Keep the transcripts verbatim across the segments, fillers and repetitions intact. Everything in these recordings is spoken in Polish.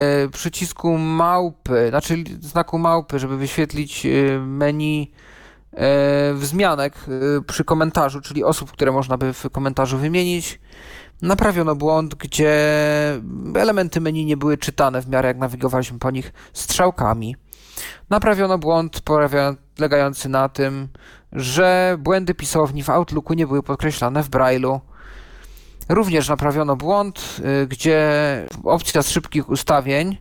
przycisku małpy, znaczy znaku małpy, żeby wyświetlić menu wzmianek przy komentarzu, czyli osób, które można by w komentarzu wymienić. Naprawiono błąd, gdzie elementy menu nie były czytane w miarę jak nawigowaliśmy po nich strzałkami. Naprawiono błąd polegający na tym, że błędy pisowni w Outlooku nie były podkreślane w Braille'u. Również naprawiono błąd, gdzie opcja z szybkich ustawień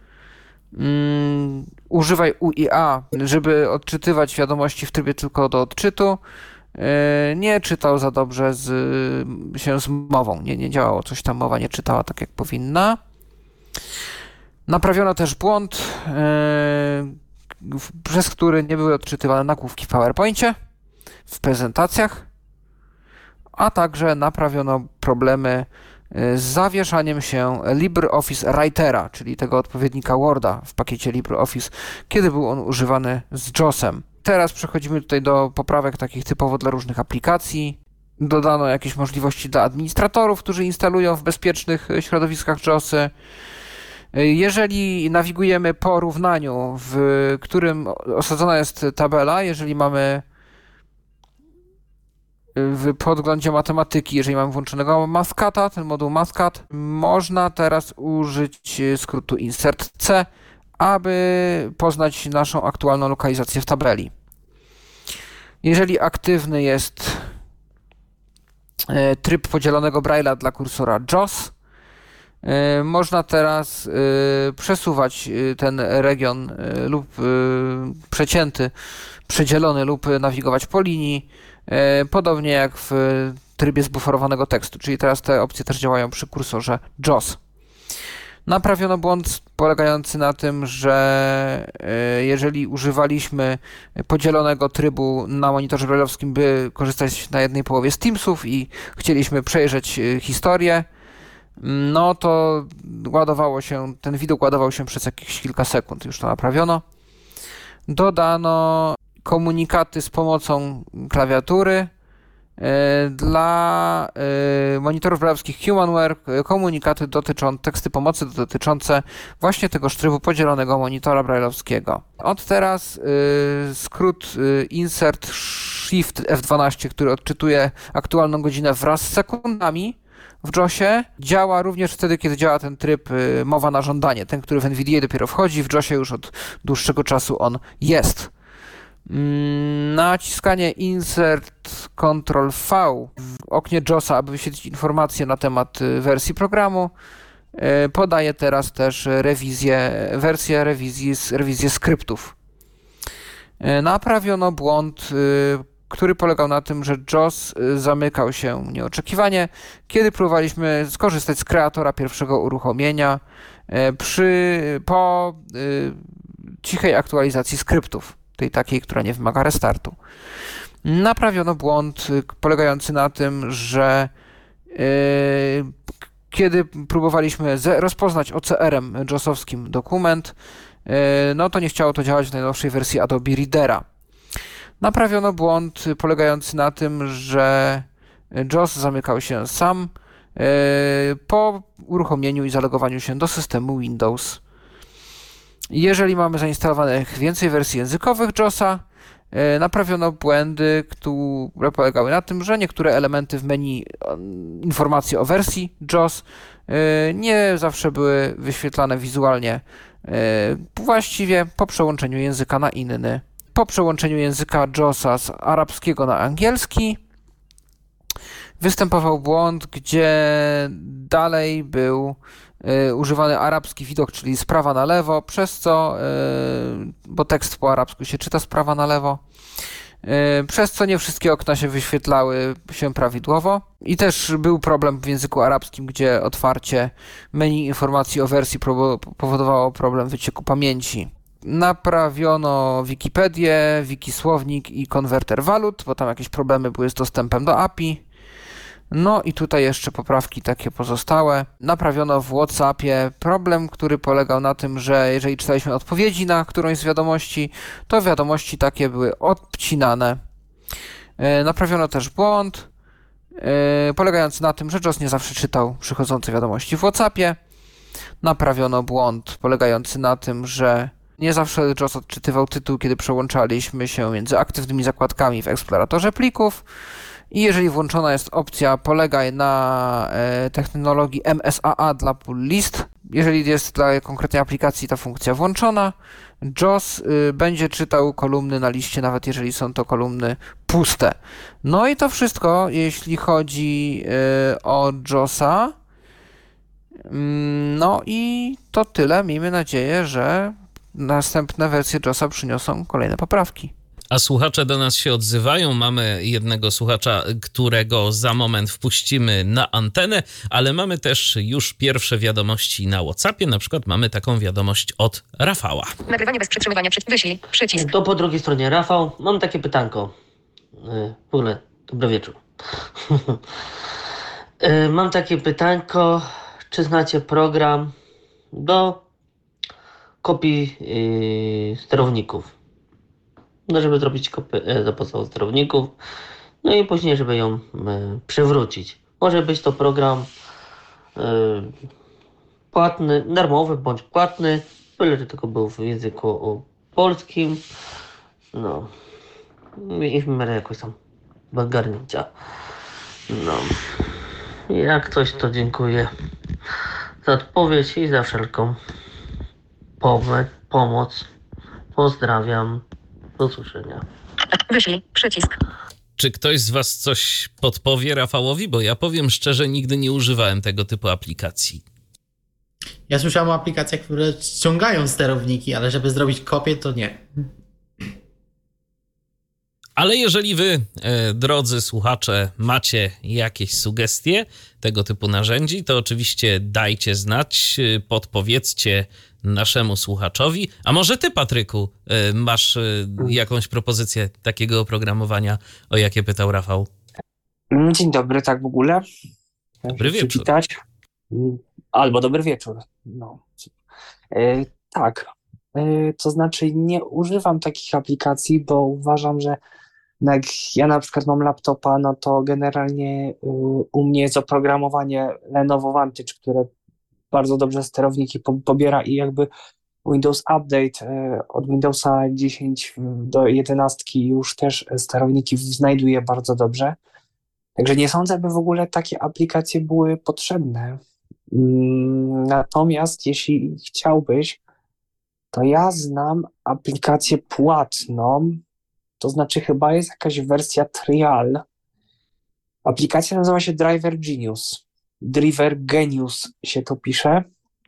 um, używaj U i A, żeby odczytywać wiadomości w trybie tylko do odczytu, nie czytał za dobrze z, się z mową. Nie, nie działało coś tam, mowa nie czytała tak jak powinna. Naprawiono też błąd, yy, przez który nie były odczytywane nagłówki w PowerPoincie, w prezentacjach, a także naprawiono problemy z zawieszaniem się LibreOffice Writera, czyli tego odpowiednika Worda w pakiecie LibreOffice, kiedy był on używany z JOSem. Teraz przechodzimy tutaj do poprawek takich typowo dla różnych aplikacji. Dodano jakieś możliwości dla administratorów, którzy instalują w bezpiecznych środowiskach JOSy. Jeżeli nawigujemy po równaniu, w którym osadzona jest tabela, jeżeli mamy w podglądzie matematyki, jeżeli mamy włączonego Mathcata, ten moduł Mathcat, można teraz użyć skrótu Insert C, aby poznać naszą aktualną lokalizację w tabeli. Jeżeli aktywny jest tryb podzielonego Braille'a dla kursora JOS, można teraz przesuwać ten region lub przecięty, przedzielony lub nawigować po linii, podobnie jak w trybie zbuforowanego tekstu, czyli teraz te opcje też działają przy kursorze JOS. Naprawiono błąd polegający na tym, że jeżeli używaliśmy podzielonego trybu na monitorze braille'owskim, by korzystać na jednej połowie z Teamsów i chcieliśmy przejrzeć historię, no to ładowało się, ten widok ładował się przez jakieś kilka sekund, już to naprawiono. Dodano komunikaty z pomocą klawiatury dla monitorów braille'owskich HumanWare, komunikaty dotyczące, teksty pomocy dotyczące właśnie tego trybu podzielonego monitora braille'owskiego. Od teraz skrót Insert Shift F dwanaście, który odczytuje aktualną godzinę wraz z sekundami w JOSie, działa również wtedy, kiedy działa ten tryb mowa na żądanie, ten, który w N V D A dopiero wchodzi, w JOSie już od dłuższego czasu on jest. Naciskanie Insert Ctrl V w oknie JOSa, aby wyświetlić informacje na temat wersji programu, podaje teraz też rewizję, wersję rewizji, rewizję skryptów. Naprawiono błąd, który polegał na tym, że JOS zamykał się nieoczekiwanie, kiedy próbowaliśmy skorzystać z kreatora pierwszego uruchomienia przy, po cichej aktualizacji skryptów, tej takiej, która nie wymaga restartu. Naprawiono błąd polegający na tym, że yy, kiedy próbowaliśmy rozpoznać O C R-em JOS-owskim dokument, yy, no to nie chciało to działać w najnowszej wersji Adobe Readera. Naprawiono błąd polegający na tym, że JOS zamykał się sam yy, po uruchomieniu i zalogowaniu się do systemu Windows. Jeżeli mamy zainstalowanych więcej wersji językowych JOSa, naprawiono błędy, które polegały na tym, że niektóre elementy w menu informacji o wersji JOS nie zawsze były wyświetlane wizualnie właściwie po przełączeniu języka na inny. Po przełączeniu języka JOSa z arabskiego na angielski występował błąd, gdzie dalej był y, używany arabski widok, czyli z prawa na lewo, przez co, y, bo tekst po arabsku się czyta z prawa na lewo, y, przez co nie wszystkie okna się wyświetlały się prawidłowo. I też był problem w języku arabskim, gdzie otwarcie menu informacji o wersji powodowało problem wycieku pamięci. Naprawiono Wikipedię, Wikisłownik i konwerter walut, bo tam jakieś problemy były z dostępem do A P I. No i tutaj jeszcze poprawki takie pozostałe. Naprawiono w WhatsAppie problem, który polegał na tym, że jeżeli czytaliśmy odpowiedzi na którąś z wiadomości, to wiadomości takie były odcinane. Naprawiono też błąd polegający na tym, że JOS nie zawsze czytał przychodzące wiadomości w WhatsAppie. naprawiono błąd polegający na tym, że nie zawsze JOS odczytywał tytuł, kiedy przełączaliśmy się między aktywnymi zakładkami w eksploratorze plików. I jeżeli włączona jest opcja polegaj na e, technologii M S A A dla pull list, jeżeli jest dla konkretnej aplikacji ta funkcja włączona, JOS y, będzie czytał kolumny na liście, nawet jeżeli są to kolumny puste. No i to wszystko, jeśli chodzi y, o JOSa. No i to tyle. Miejmy nadzieję, że następne wersje JOSa przyniosą kolejne poprawki. A słuchacze do nas się odzywają. Mamy jednego słuchacza, którego za moment wpuścimy na antenę, ale mamy też już pierwsze wiadomości na WhatsAppie. Na przykład mamy taką wiadomość od Rafała. Nagrywanie bez przytrzymywania. Przy... Wyślij. Przycisk. To po drugiej stronie. Rafał, mam takie pytanko. W ogóle, dobry wieczór. Mam takie pytanko. Czy znacie program do kopii yy, sterowników? No, żeby zrobić kopię za pomocą sterowników, no i później, żeby ją y, przywrócić. Może być to program y, płatny, darmowy bądź płatny, byle że tylko był w języku polskim. No i w miarę jakoś tam ogarnięcia. No, jak coś, to dziękuję za odpowiedź i za wszelką pom- pomoc. Pozdrawiam. Do usłyszenia. Wyślij. Przycisk. Czy ktoś z was coś podpowie Rafałowi? Bo ja powiem szczerze, nigdy nie używałem tego typu aplikacji. Ja słyszałem o aplikacjach, które ściągają sterowniki, ale żeby zrobić kopię, to nie. Ale jeżeli wy, e, drodzy słuchacze, macie jakieś sugestie tego typu narzędzi, to oczywiście dajcie znać, e, podpowiedzcie naszemu słuchaczowi. A może ty, Patryku, e, masz e, jakąś propozycję takiego oprogramowania, o jakie pytał Rafał? Dzień dobry, tak w ogóle. Dobry wieczór. Przywitać. Albo dobry wieczór. No. E, tak. E, to znaczy nie używam takich aplikacji, bo uważam, że jak ja na przykład mam laptopa, no to generalnie y, u mnie jest oprogramowanie Lenovo Vantage, które bardzo dobrze sterowniki po, pobiera i jakby Windows Update y, od Windowsa dziesięć do jedenaście już też sterowniki znajduje bardzo dobrze. Także nie sądzę, by w ogóle takie aplikacje były potrzebne. Mm, natomiast jeśli chciałbyś, to ja znam aplikację płatną, to znaczy chyba jest jakaś wersja trial. Aplikacja nazywa się Driver Genius. Driver Genius się to pisze.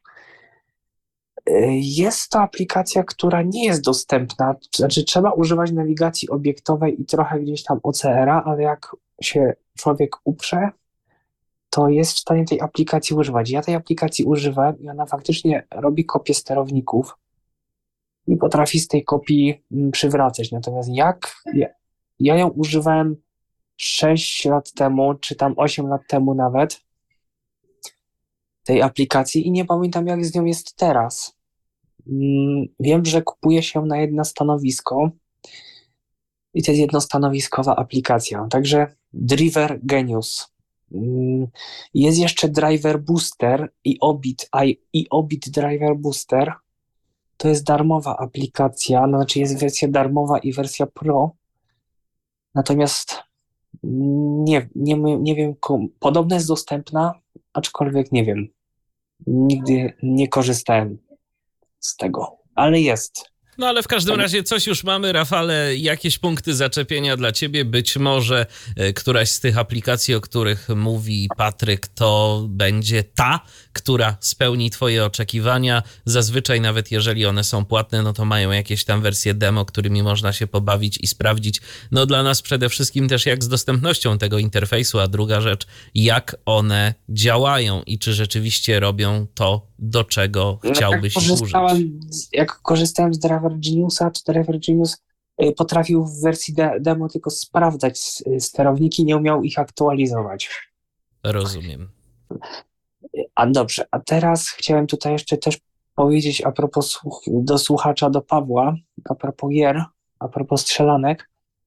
Jest to aplikacja, która nie jest dostępna, znaczy trzeba używać nawigacji obiektowej i trochę gdzieś tam O C R a, ale jak się człowiek uprze, to jest w stanie tej aplikacji używać. Ja tej aplikacji używam i ona faktycznie robi kopię sterowników i potrafi z tej kopii przywracać. Natomiast jak ja, ja ją używałem sześć lat temu, czy tam osiem lat temu nawet, tej aplikacji i nie pamiętam, jak z nią jest teraz. Wiem, że kupuje się na jedno stanowisko i to jest jednostanowiskowa aplikacja. Także Driver Genius. Jest jeszcze Driver Booster i Obit, i Obit Driver Booster. To jest darmowa aplikacja, no znaczy jest wersja darmowa i wersja pro. Natomiast nie, nie, nie wiem, podobno jest dostępna, aczkolwiek nie wiem. Nigdy nie korzystałem z tego, ale jest. No ale w każdym razie coś już mamy, Rafale, jakieś punkty zaczepienia dla ciebie. Być może e, któraś z tych aplikacji, o których mówi Patryk, to będzie ta, która spełni twoje oczekiwania. Zazwyczaj nawet jeżeli one są płatne, no to mają jakieś tam wersje demo, którymi można się pobawić i sprawdzić. No dla nas przede wszystkim też jak z dostępnością tego interfejsu, a druga rzecz, jak one działają i czy rzeczywiście robią to, do czego chciałbyś jak służyć. Jak korzystałem z Driver Geniusa, to Driver Genius potrafił w wersji de- demo tylko sprawdzać sterowniki, nie umiał ich aktualizować. Rozumiem. A dobrze, a teraz chciałem tutaj jeszcze też powiedzieć a propos słuch- do słuchacza, do Pawła, a propos gier, a propos strzelanek.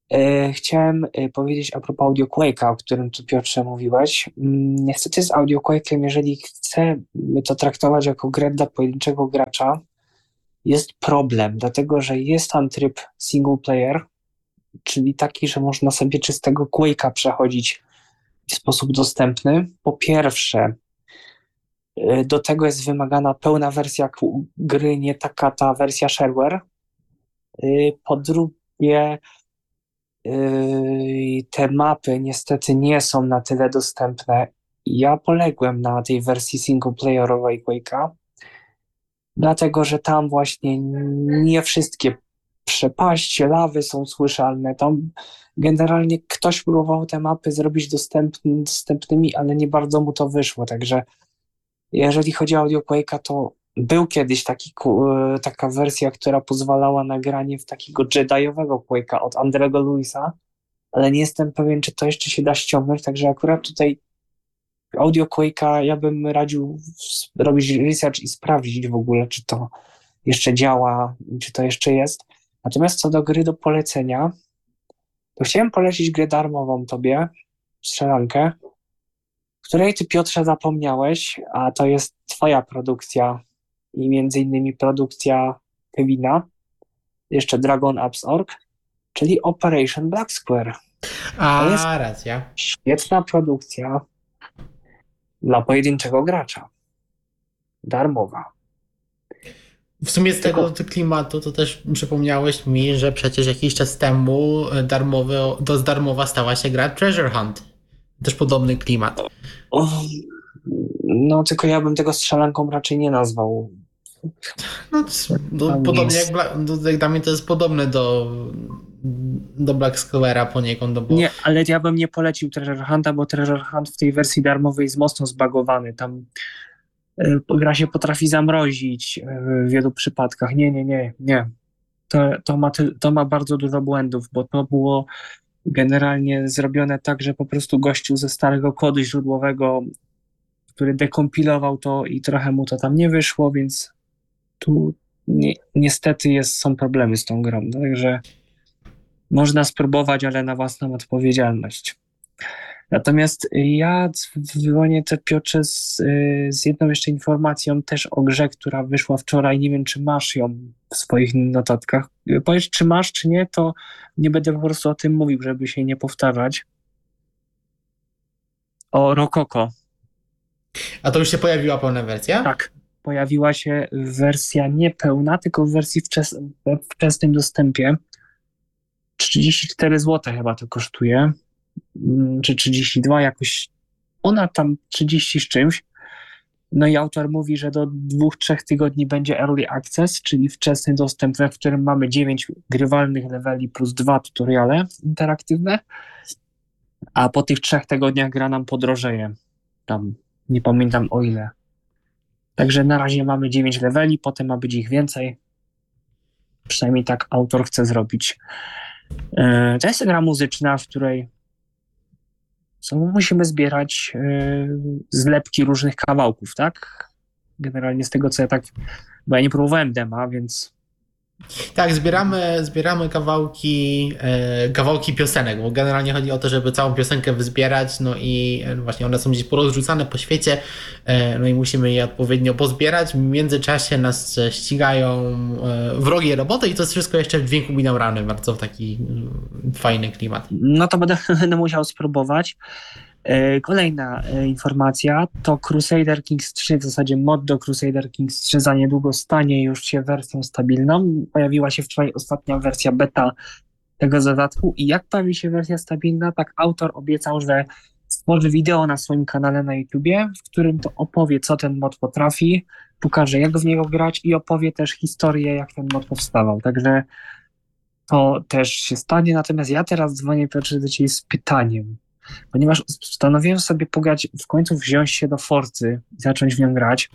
E, Chciałem e, powiedzieć a propos Audio Quake'a, o którym tu Piotrze mówiłeś. Mm, Niestety z Audio Quake'em, jeżeli chcemy to traktować jako grę dla pojedynczego gracza, jest problem, dlatego że jest tam tryb single player, czyli taki, że można sobie czystego Quake'a przechodzić w sposób dostępny. Po pierwsze, y, do tego jest wymagana pełna wersja ku- gry, nie taka ta wersja shareware. Y, Po drugie, y, te mapy niestety nie są na tyle dostępne. Ja poległem na tej wersji singleplayerowej Quake'a, dlatego że tam właśnie nie wszystkie przepaście, lawy są słyszalne. Tam generalnie ktoś próbował te mapy zrobić dostępny, dostępnymi, ale nie bardzo mu to wyszło. Także jeżeli chodzi o Audio Quake'a, to był kiedyś taki, ku- e, taka wersja, która pozwalała na granie w takiego Jediowego Quake'a od Andrego Lewisa, ale nie jestem pewien, czy to jeszcze się da ściągnąć, także akurat tutaj Audio Quake'a ja bym radził s- robić research i sprawdzić w ogóle, czy to jeszcze działa, czy to jeszcze jest. Natomiast co do gry do polecenia, to chciałem polecić grę darmową tobie, strzelankę, której ty, Piotrze, zapomniałeś, a to jest twoja produkcja i między innymi produkcja Kevina, jeszcze Dragon Apps kropka org, czyli Operation Black Square. A, To jest- racja. Świetna produkcja dla pojedynczego gracza. Darmowa. W sumie z tego klimatu to też przypomniałeś mi, że przecież jakiś czas temu darmowy, to z darmowa stała się gra Treasure Hunt. Też podobny klimat. O, no, tylko ja bym tego strzelanką raczej nie nazwał. No, to jest- no, Tam podobnie jest. jak, Bla- no, jak dla mnie to jest podobne do, do Black Square'a poniekąd, no bo Nie, ale ja bym nie polecił Treasure Hunta, bo Treasure Hunt w tej wersji darmowej jest mocno zbagowany. Tam y, gra się potrafi zamrozić y, w wielu przypadkach. Nie, nie, nie, nie. To, to, ma, ty- to ma bardzo dużo błędów, bo to było generalnie zrobione tak, że po prostu gościu ze starego kodu źródłowego, który dekompilował to i trochę mu to tam nie wyszło, więc tu ni niestety jest, są problemy z tą grą. Także można spróbować, ale na własną odpowiedzialność. Natomiast ja dzwonię te Piotrze z, y, z jedną jeszcze informacją też o grze, która wyszła wczoraj. Nie wiem, czy masz ją w swoich notatkach. Powiedz, czy masz, czy nie, to nie będę po prostu o tym mówił, żeby się nie powtarzać. O Rokoko. A to już się pojawiła pełna wersja? Tak, pojawiła się wersja niepełna, tylko w wersji wczes we wczesnym dostępie. trzydzieści cztery złote chyba to kosztuje, mm, czy trzydzieści dwa jakoś. Ona tam trzydzieści z czymś. No i autor mówi, że do dwóch, trzech tygodni będzie early access, czyli wczesny dostęp, w którym mamy dziewięć grywalnych leveli plus dwa tutoriale interaktywne, a po tych trzech tygodniach gra nam podrożeje. Tam nie pamiętam o ile. Także na razie mamy dziewięć leveli, potem ma być ich więcej. Przynajmniej tak autor chce zrobić. Yy, To jest gra muzyczna, w której są, musimy zbierać yy, zlepki różnych kawałków, tak? Generalnie z tego, co ja tak... Bo ja nie próbowałem dema, więc... Tak, zbieramy, zbieramy kawałki, e, kawałki piosenek, bo generalnie chodzi o to, żeby całą piosenkę wyzbierać, no i e, właśnie one są gdzieś porozrzucane po świecie, e, no i musimy je odpowiednio pozbierać. W międzyczasie nas e, ścigają e, wrogie roboty i to jest wszystko jeszcze w dźwięku binauralnym, bardzo taki mm, fajny klimat. No to będę, będę musiał spróbować. Yy, Kolejna yy, informacja to Crusader Kings trzy, w zasadzie mod do Crusader Kings trzy za niedługo stanie już się wersją stabilną. Pojawiła się wczoraj ostatnia wersja beta tego dodatku i jak pojawi się wersja stabilna, tak autor obiecał, że stworzy wideo na swoim kanale na YouTubie, w którym to opowie, co ten mod potrafi, pokaże, jak w niego grać i opowie też historię, jak ten mod powstawał. Także to też się stanie. Natomiast ja teraz dzwonię, Piotrze, do ciebie z pytaniem. Ponieważ postanowiłem sobie pograć, w końcu wziąć się do Forcy i zacząć w nią grać.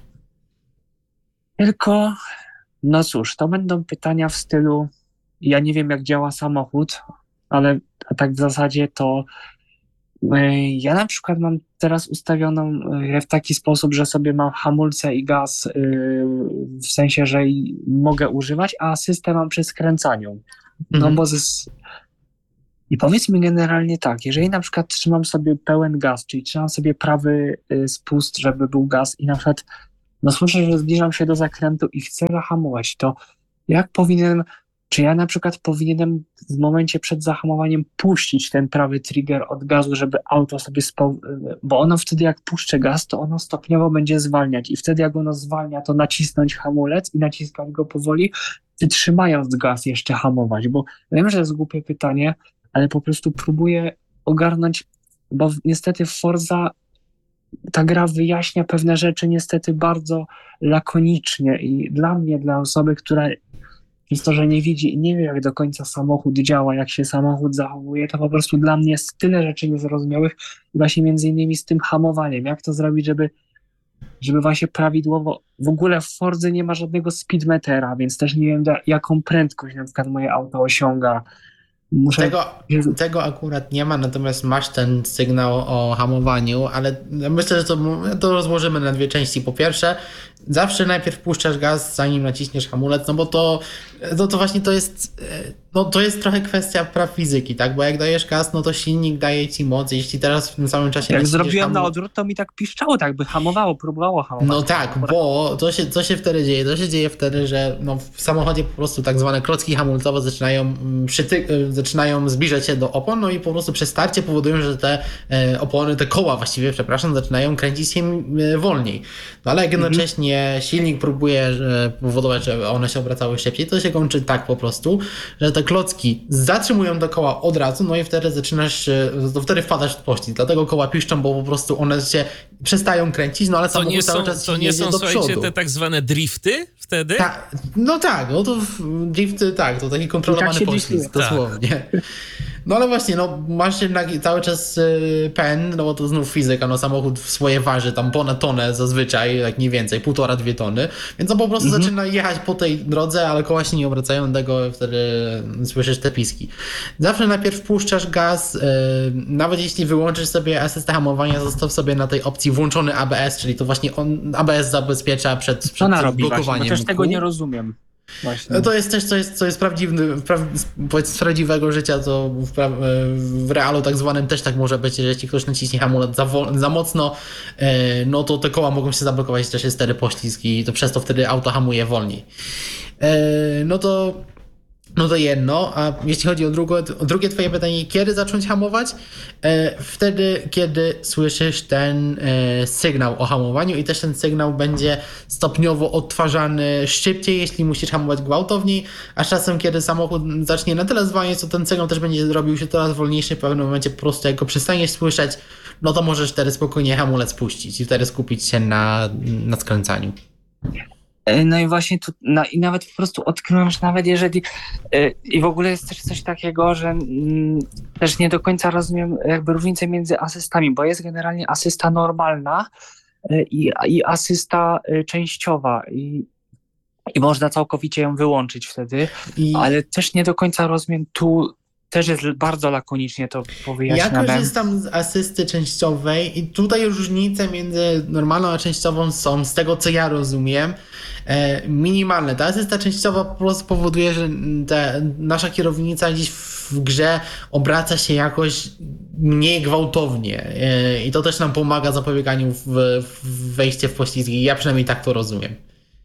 Tylko, no cóż, to będą pytania w stylu, ja nie wiem jak działa samochód, ale a tak w zasadzie to yy, ja na przykład mam teraz ustawioną yy, w taki sposób, że sobie mam hamulce i gaz, yy, w sensie, że i mogę używać, a asystę mam przy skręcaniu. No Mhm. bo z, I powiedz mi generalnie tak, jeżeli na przykład trzymam sobie pełen gaz, czyli trzymam sobie prawy y, spust, żeby był gaz i na przykład no słyszę, że zbliżam się do zakrętu i chcę zahamować, to jak powinienem, czy ja na przykład powinienem w momencie przed zahamowaniem puścić ten prawy trigger od gazu, żeby auto sobie, spo, bo ono wtedy jak puszczę gaz, to ono stopniowo będzie zwalniać i wtedy jak ono zwalnia, to nacisnąć hamulec i naciskać go powoli, wytrzymając gaz jeszcze hamować, bo wiem, że jest głupie pytanie, ale po prostu próbuję ogarnąć, bo niestety Forza ta gra wyjaśnia pewne rzeczy niestety bardzo lakonicznie i dla mnie, dla osoby, która przez to, że nie widzi i nie wie, jak do końca samochód działa, jak się samochód zachowuje, to po prostu dla mnie jest tyle rzeczy niezrozumiałych, właśnie między innymi z tym hamowaniem. Jak to zrobić, żeby, żeby właśnie prawidłowo, w ogóle w Fordze nie ma żadnego speedmetera, więc też nie wiem, jaką prędkość na przykład moje auto osiąga. Muszę... Tego, tego akurat nie ma, natomiast masz ten sygnał o hamowaniu, ale myślę, że to, to rozłożymy na dwie części. Po pierwsze, zawsze najpierw puszczasz gaz, zanim naciśniesz hamulec, no bo to, to, to właśnie to jest, no to jest trochę kwestia praw fizyki, tak? Bo jak dajesz gaz, no to silnik daje ci moc, jeśli teraz w tym samym czasie... Jak zrobiłem hamul... na odwrót, to mi tak piszczało, tak by hamowało, próbowało hamować. No tak, bo to się, co się wtedy dzieje? To się dzieje wtedy, że no w samochodzie po prostu tak zwane klocki hamulcowe zaczynają, przyty- zaczynają zbliżać się do opon, no i po prostu przez starcie powodują, że te e, opony, te koła właściwie, przepraszam, zaczynają kręcić się e, wolniej. No ale jak jednocześnie mhm. silnik próbuje e, powodować, żeby one się obracały szybciej, to się kończy tak po prostu, że te klocki zatrzymują te koła od razu, no i wtedy zaczynasz, to wtedy wpadasz w pościg. Dlatego koła piszczą, bo po prostu one się przestają kręcić, no ale to samochód nie cały są, czas to nie jedzie są, do słuchajcie, przodu. te tak zwane drifty wtedy? Ta, no tak, no to drifty, tak, to taki kontrolowany tak poślizg, tak. dosłownie. No ale właśnie, no masz jednak cały czas y, pen, no bo to znów fizyka, no samochód w swoje waży tam ponad tonę zazwyczaj, jak nie więcej, półtora, dwie tony, więc on po prostu mhm. zaczyna jechać po tej drodze, ale koła się nie obracają, tego wtedy słyszysz te piski. Zawsze najpierw puszczasz gaz, y, nawet jeśli wyłączysz sobie asystę hamowania, zostaw sobie na tej opcji włączony A B S, czyli to właśnie on, A B S zabezpiecza przed, przed blokowaniem. Chociaż tego nie rozumiem. Właśnie. To jest też coś, co jest prawdziwy, pra, z prawdziwego życia, to w, pra, w realu tak zwanym też tak może być, że jeśli ktoś naciśnie hamulec za, za mocno, no to te koła mogą się zablokować, też jest wtedy poślizg i to przez to wtedy auto hamuje wolniej. No to No to jedno, a jeśli chodzi o, drugo, o drugie twoje pytanie, kiedy zacząć hamować? E, wtedy, kiedy słyszysz ten e, sygnał o hamowaniu i też ten sygnał będzie stopniowo odtwarzany szybciej, jeśli musisz hamować gwałtowniej, a czasem, kiedy samochód zacznie na tyle zwalniać, to ten sygnał też będzie robił się coraz wolniejszy, w pewnym momencie po prostu jak go przestaniesz słyszeć, no to możesz wtedy spokojnie hamulec puścić i wtedy skupić się na, na skręcaniu. No i właśnie tu, no i nawet po prostu odkryłem, że nawet jeżeli yy, i w ogóle jest też coś takiego, że yy, też nie do końca rozumiem jakby różnicę między asystami, bo jest generalnie asysta normalna yy, i, i asysta yy, częściowa i, i można całkowicie ją wyłączyć wtedy, I... ale też nie do końca rozumiem tu. Też jest bardzo lakonicznie to powyjaśnione. Ja korzystam z asysty częściowej i tutaj różnice między normalną a częściową są, z tego co ja rozumiem, e, minimalne. Ta asysta częściowa po prostu powoduje, że ta nasza kierownica gdzieś w grze obraca się jakoś mniej gwałtownie e, i to też nam pomaga zapobieganiu w, w wejście w poślizgi. Ja przynajmniej tak to rozumiem.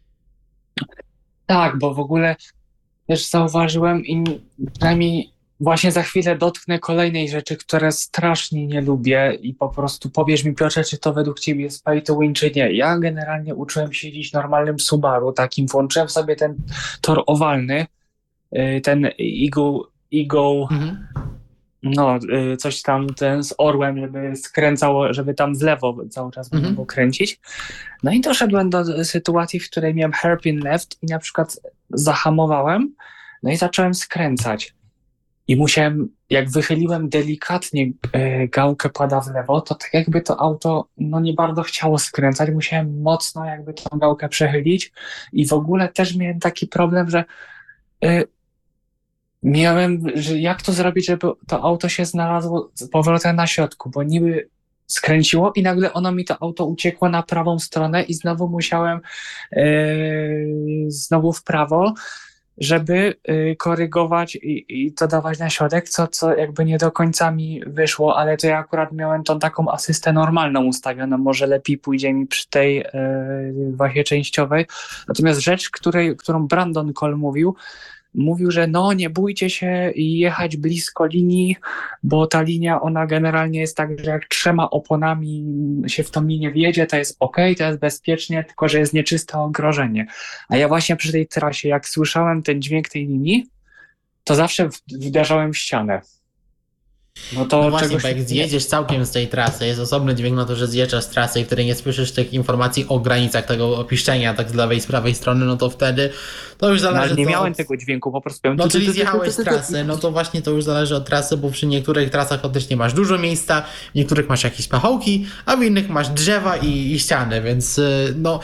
Tak, bo w ogóle też zauważyłem i przynajmniej właśnie za chwilę dotknę kolejnej rzeczy, które strasznie nie lubię i po prostu powiesz mi, Piotrze, czy to według ciebie jest pay to win, czy nie. Ja generalnie uczyłem się jeździć normalnym Subaru, takim włączyłem sobie ten tor owalny, ten Eagle, Eagle mhm. no coś tam ten z orłem, żeby skręcało, żeby tam w lewo cały czas mhm. było kręcić. No i doszedłem do sytuacji, w której miałem hairpin left i na przykład zahamowałem, no i zacząłem skręcać. I musiałem, jak wychyliłem delikatnie e, gałkę pada w lewo, to tak jakby to auto no nie bardzo chciało skręcać. Musiałem mocno jakby tą gałkę przechylić i w ogóle też miałem taki problem, że e, miałem, że jak to zrobić, żeby to auto się znalazło z powrotem na środku, bo niby skręciło i nagle ono mi to auto uciekło na prawą stronę i znowu musiałem e, znowu w prawo. żeby y, korygować i, i to dawać na środek, co, co jakby nie do końca mi wyszło, ale to ja akurat miałem tą taką asystę normalną ustawioną, może lepiej pójdzie mi przy tej y, właśnie częściowej. Natomiast rzecz, której, którą Brandon Cole mówił, mówił, że no nie bójcie się jechać blisko linii, bo ta linia, ona generalnie jest tak, że jak trzema oponami się w tą linię wjedzie, to jest ok, to jest bezpiecznie, tylko że jest nieczyste ogrożenie. A ja właśnie przy tej trasie, jak słyszałem ten dźwięk tej linii, to zawsze wdarzałem w ścianę. No to No właśnie, czegoś... bo jak zjedziesz całkiem z tej trasy, jest osobny dźwięk na to, że zjeżdżasz z trasy, której nie słyszysz tych informacji o granicach tego opiszczenia, tak z lewej i z prawej strony, no to wtedy to już No, zależy... ale nie to miałem od... tego dźwięku, po prostu... No czyli zjechałeś z trasy, no to właśnie to już zależy od trasy, bo przy niektórych trasach faktycznie masz dużo miejsca, w niektórych masz jakieś pachołki, a w innych masz drzewa i, i ściany, więc y, no...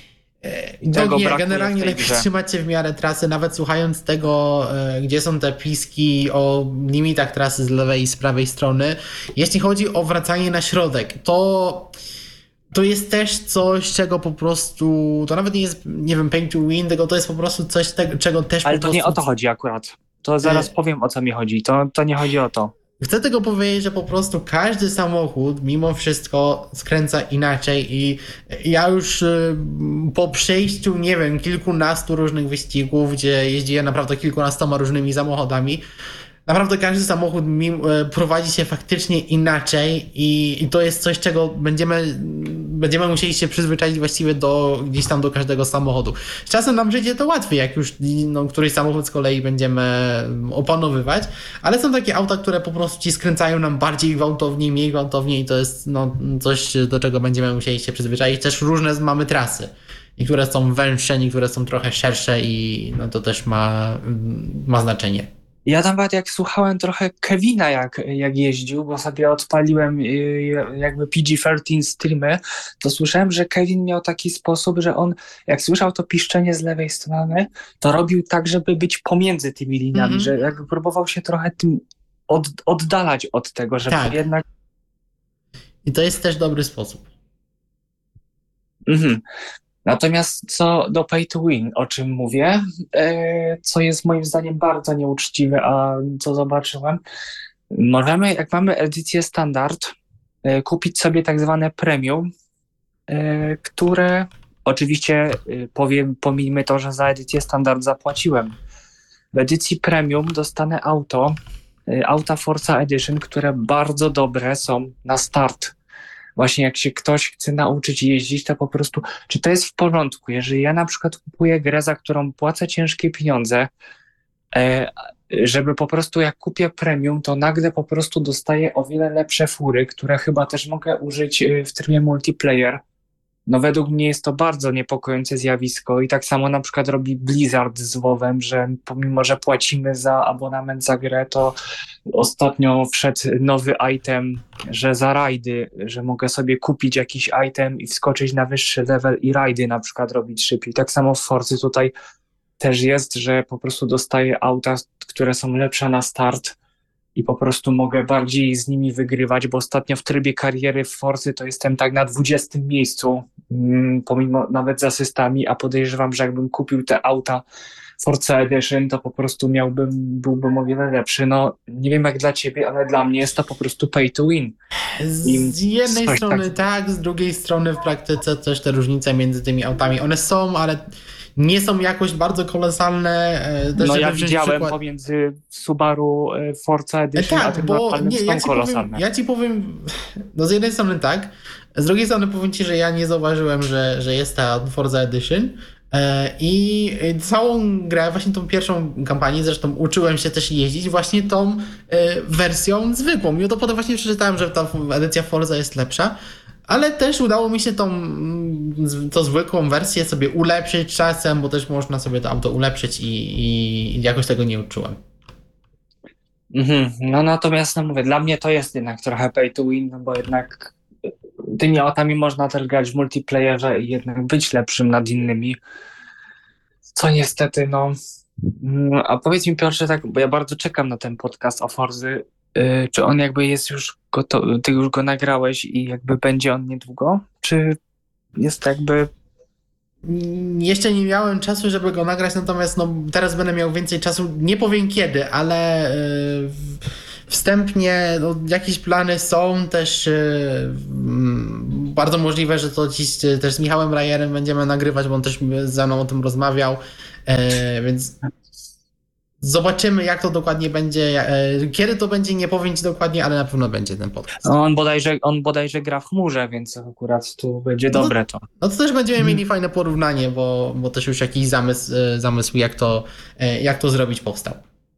Tego No nie, brakuje generalnie w tej lepiej grze. trzymać się w miarę trasy, nawet słuchając tego, e, gdzie są te piski o limitach trasy z lewej i z prawej strony. Jeśli chodzi o wracanie na środek, to to jest też coś, czego po prostu, to nawet nie jest, nie wiem, pay to win, tylko to jest po prostu coś, te, czego też Ale po to prostu... nie o to chodzi akurat. To zaraz E. powiem, o co mi chodzi. To, to nie chodzi o to. Chcę tego powiedzieć, że po prostu każdy samochód mimo wszystko skręca inaczej i ja już y, po przejściu, nie wiem, kilkunastu różnych wyścigów, gdzie jeździłem naprawdę kilkunastoma różnymi samochodami, naprawdę każdy samochód mim- y, prowadzi się faktycznie inaczej i, i to jest coś, czego będziemy, będziemy musieli się przyzwyczaić właściwie do gdzieś tam do każdego samochodu. Z czasem nam przyjdzie to łatwiej, jak już no, któryś samochód z kolei będziemy opanowywać, ale są takie auta, które po prostu ci skręcają nam bardziej gwałtownie, mniej gwałtownie i to jest no, coś, do czego będziemy musieli się przyzwyczaić. Też różne mamy trasy. Niektóre są węższe, niektóre są trochę szersze i no, to też ma, ma znaczenie. Ja nawet jak słuchałem trochę Kevina, jak, jak jeździł, bo sobie odpaliłem y, jakby P G trzynaście streamy, to słyszałem, że Kevin miał taki sposób, że on jak słyszał to piszczenie z lewej strony, to robił tak, żeby być pomiędzy tymi liniami, Mhm. że jakby próbował się trochę tym od, oddalać od tego, żeby Tak. jednak... I to jest też dobry sposób. Mhm. Natomiast co do pay to win, o czym mówię, e, co jest moim zdaniem bardzo nieuczciwe, a co zobaczyłem, możemy, jak mamy edycję standard, e, kupić sobie tak zwane premium, e, które oczywiście e, powiem, pomijmy to, że za edycję standard zapłaciłem. W edycji premium dostanę auto, e, auta Forza Edition, które bardzo dobre są na start. Właśnie jak się ktoś chce nauczyć jeździć, to po prostu, czy to jest w porządku, jeżeli ja na przykład kupuję grę, za którą płacę ciężkie pieniądze, e, żeby po prostu jak kupię premium, to nagle po prostu dostaję o wiele lepsze fury, które chyba też mogę użyć e, w trybie multiplayer. No według mnie jest to bardzo niepokojące zjawisko i tak samo na przykład robi Blizzard z WoWem, że pomimo, że płacimy za abonament za grę, to ostatnio wszedł nowy item, że za rajdy, że mogę sobie kupić jakiś item i wskoczyć na wyższy level i rajdy na przykład robić szybciej. Tak samo w Forcy tutaj też jest, że po prostu dostaję auta, które są lepsze na start i po prostu mogę bardziej z nimi wygrywać, bo ostatnio w trybie kariery w Forcy to jestem tak na dwudziestym miejscu, mm, pomimo nawet z asystami, a podejrzewam, że jakbym kupił te auta Forza Edition, to po prostu miałbym, byłbym o wiele lepszy. No nie wiem jak dla ciebie, ale dla mnie jest to po prostu pay to win. Z jednej coś strony tak- tak, z drugiej strony w praktyce też te różnice między tymi autami, one są, ale nie są jakoś bardzo kolosalne. e, Też No żeby ja wziąć widziałem przykład- pomiędzy Subaru e, Forza E, Edition, a Tak, tym bo normalnym nie, są ja ci, powiem, kolosalne. ja ci powiem, no z jednej strony tak, z drugiej strony powiem ci, że ja nie zauważyłem, że, że jest ta Forza Edition e, i całą grę, właśnie tą pierwszą kampanię, zresztą uczyłem się też jeździć właśnie tą e, wersją zwykłą. I to potem właśnie przeczytałem, że ta edycja Forza jest lepsza, ale też udało mi się tą, mm, tą zwykłą wersję sobie ulepszyć czasem, bo też można sobie to auto ulepszyć i, i jakoś tego nie uczyłem. Mhm. No natomiast no mówię, dla mnie to jest jednak trochę pay to win, no bo jednak tymi autami można też grać w multiplayerze i jednak być lepszym nad innymi. Co niestety, no... Mm, A powiedz mi Piotrze, tak, bo ja bardzo czekam na ten podcast o Forzy. Yy, czy on jakby jest już gotowy, ty już go nagrałeś i jakby będzie on niedługo? Czy jest jakby... Mm, Jeszcze nie miałem czasu, żeby go nagrać, natomiast no, teraz będę miał więcej czasu. Nie powiem kiedy, ale e, w- wstępnie no, jakieś plany są też. e, mm, Bardzo możliwe, że to dziś e, też z Michałem Rajerem będziemy nagrywać, bo on też ze mną o tym rozmawiał, e, więc zobaczymy, jak to dokładnie będzie. e, Kiedy to będzie, nie powiem ci dokładnie, ale na pewno będzie ten podcast. On bodajże, on bodajże gra w chmurze, więc akurat tu będzie No, dobre to. No to też będziemy mieli fajne porównanie, bo, bo też już jakiś zamysł, e, zamysł jak, to, e, jak to zrobić, powstał.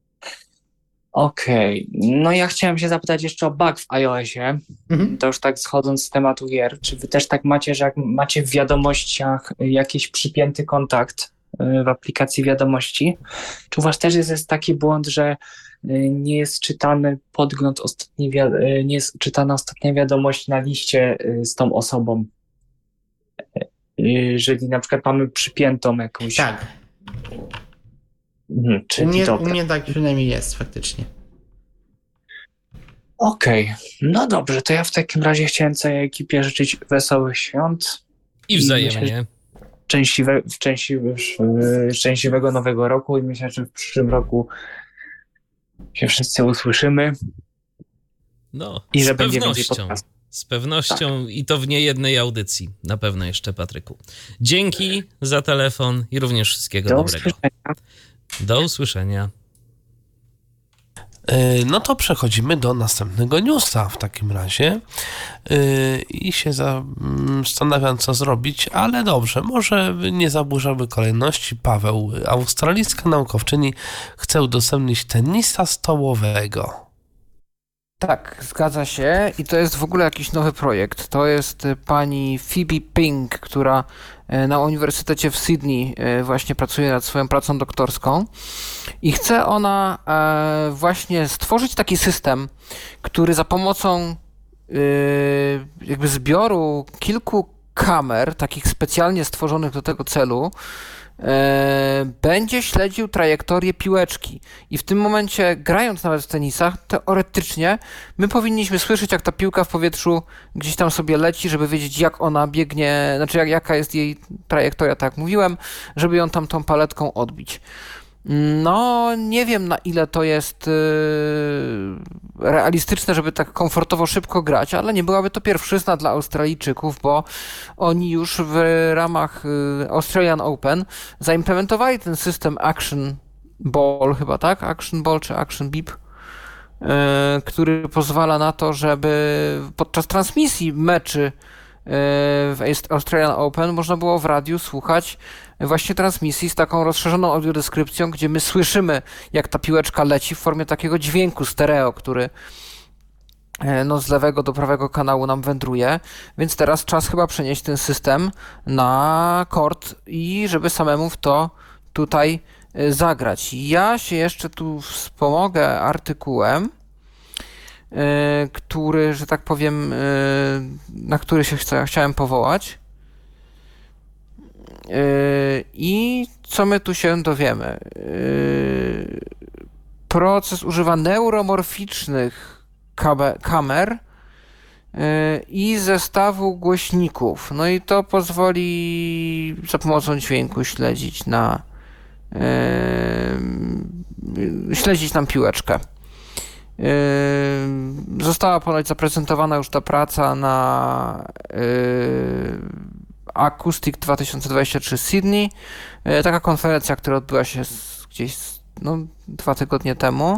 Okej, no ja chciałem się zapytać jeszcze o bug w iOSie. Mhm. To już tak schodząc z tematu gier, czy wy też tak macie, że jak macie w wiadomościach jakiś przypięty kontakt y, w aplikacji wiadomości, czy u was też jest, jest taki błąd, że y, nie jest czytany podgląd ostatniej, wi- y, nie jest czytana ostatnia wiadomość na liście y, z tą osobą? Y, Jeżeli na przykład mamy przypiętą jakąś... Tak, Mhm, u czyli mnie, u dobra. mnie tak przynajmniej jest faktycznie. Okej, no dobrze, to ja w takim razie chciałem całej ekipie życzyć wesołych świąt. I I wzajemnie. szczęśliwe, szczęśliwe, szczęśliwego nowego roku i myślę, że w przyszłym roku się wszyscy usłyszymy No, i że z będzie więcej pewnością. podcastów. Z pewnością i to w niejednej audycji. Na pewno jeszcze, Patryku. Dzięki za telefon i również wszystkiego Do dobrego. usłyszenia. Do usłyszenia. Yy, No to przechodzimy do następnego newsa w takim razie Yy, i się zastanawiam, co zrobić, ale dobrze, może nie zaburzamy kolejności. Paweł, australijska naukowczyni chce udostępnić tenisa stołowego. Tak, zgadza się i to jest w ogóle jakiś nowy projekt. To jest y, pani Phoebe Ping, która y, na Uniwersytecie w Sydney y, właśnie pracuje nad swoją pracą doktorską i chce ona e, właśnie stworzyć taki system, który za pomocą y, jakby zbioru kilku kamer, takich specjalnie stworzonych do tego celu, e, będzie śledził trajektorię piłeczki. I w tym momencie, grając nawet w tenisach, teoretycznie my powinniśmy słyszeć, jak ta piłka w powietrzu gdzieś tam sobie leci, żeby wiedzieć, jak ona biegnie, znaczy jak, jaka jest jej trajektoria, tak jak mówiłem, żeby ją tam tą paletką odbić. No, nie wiem, na ile to jest yy, realistyczne, żeby tak komfortowo szybko grać, ale nie byłaby to pierwszyzna dla Australijczyków, bo oni już w ramach yy, Australian Open zaimplementowali ten system Action Ball chyba, tak? Action Ball czy Action Beep, yy, który pozwala na to, żeby podczas transmisji meczy yy, w Aust- Australian Open można było w radiu słuchać właśnie transmisji z taką rozszerzoną audiodeskrypcją, gdzie my słyszymy, jak ta piłeczka leci w formie takiego dźwięku stereo, który e, no, z lewego do prawego kanału nam wędruje, więc teraz czas chyba przenieść ten system na kort i żeby samemu w to tutaj e, zagrać. Ja się jeszcze tu wspomogę artykułem, e, który, że tak powiem, e, na który się chcia, chciałem powołać. Yy, I co my tu się dowiemy? Yy, Proces używa neuromorficznych kabe- kamer yy, i zestawu głośników. No i to pozwoli za pomocą dźwięku śledzić na yy, śledzić nam piłeczkę. Yy, Została ponoć zaprezentowana już ta praca na yy, Acoustic dwa tysiące dwadzieścia trzy Sydney. E, Taka konferencja, która odbyła się z, gdzieś no, dwa tygodnie temu.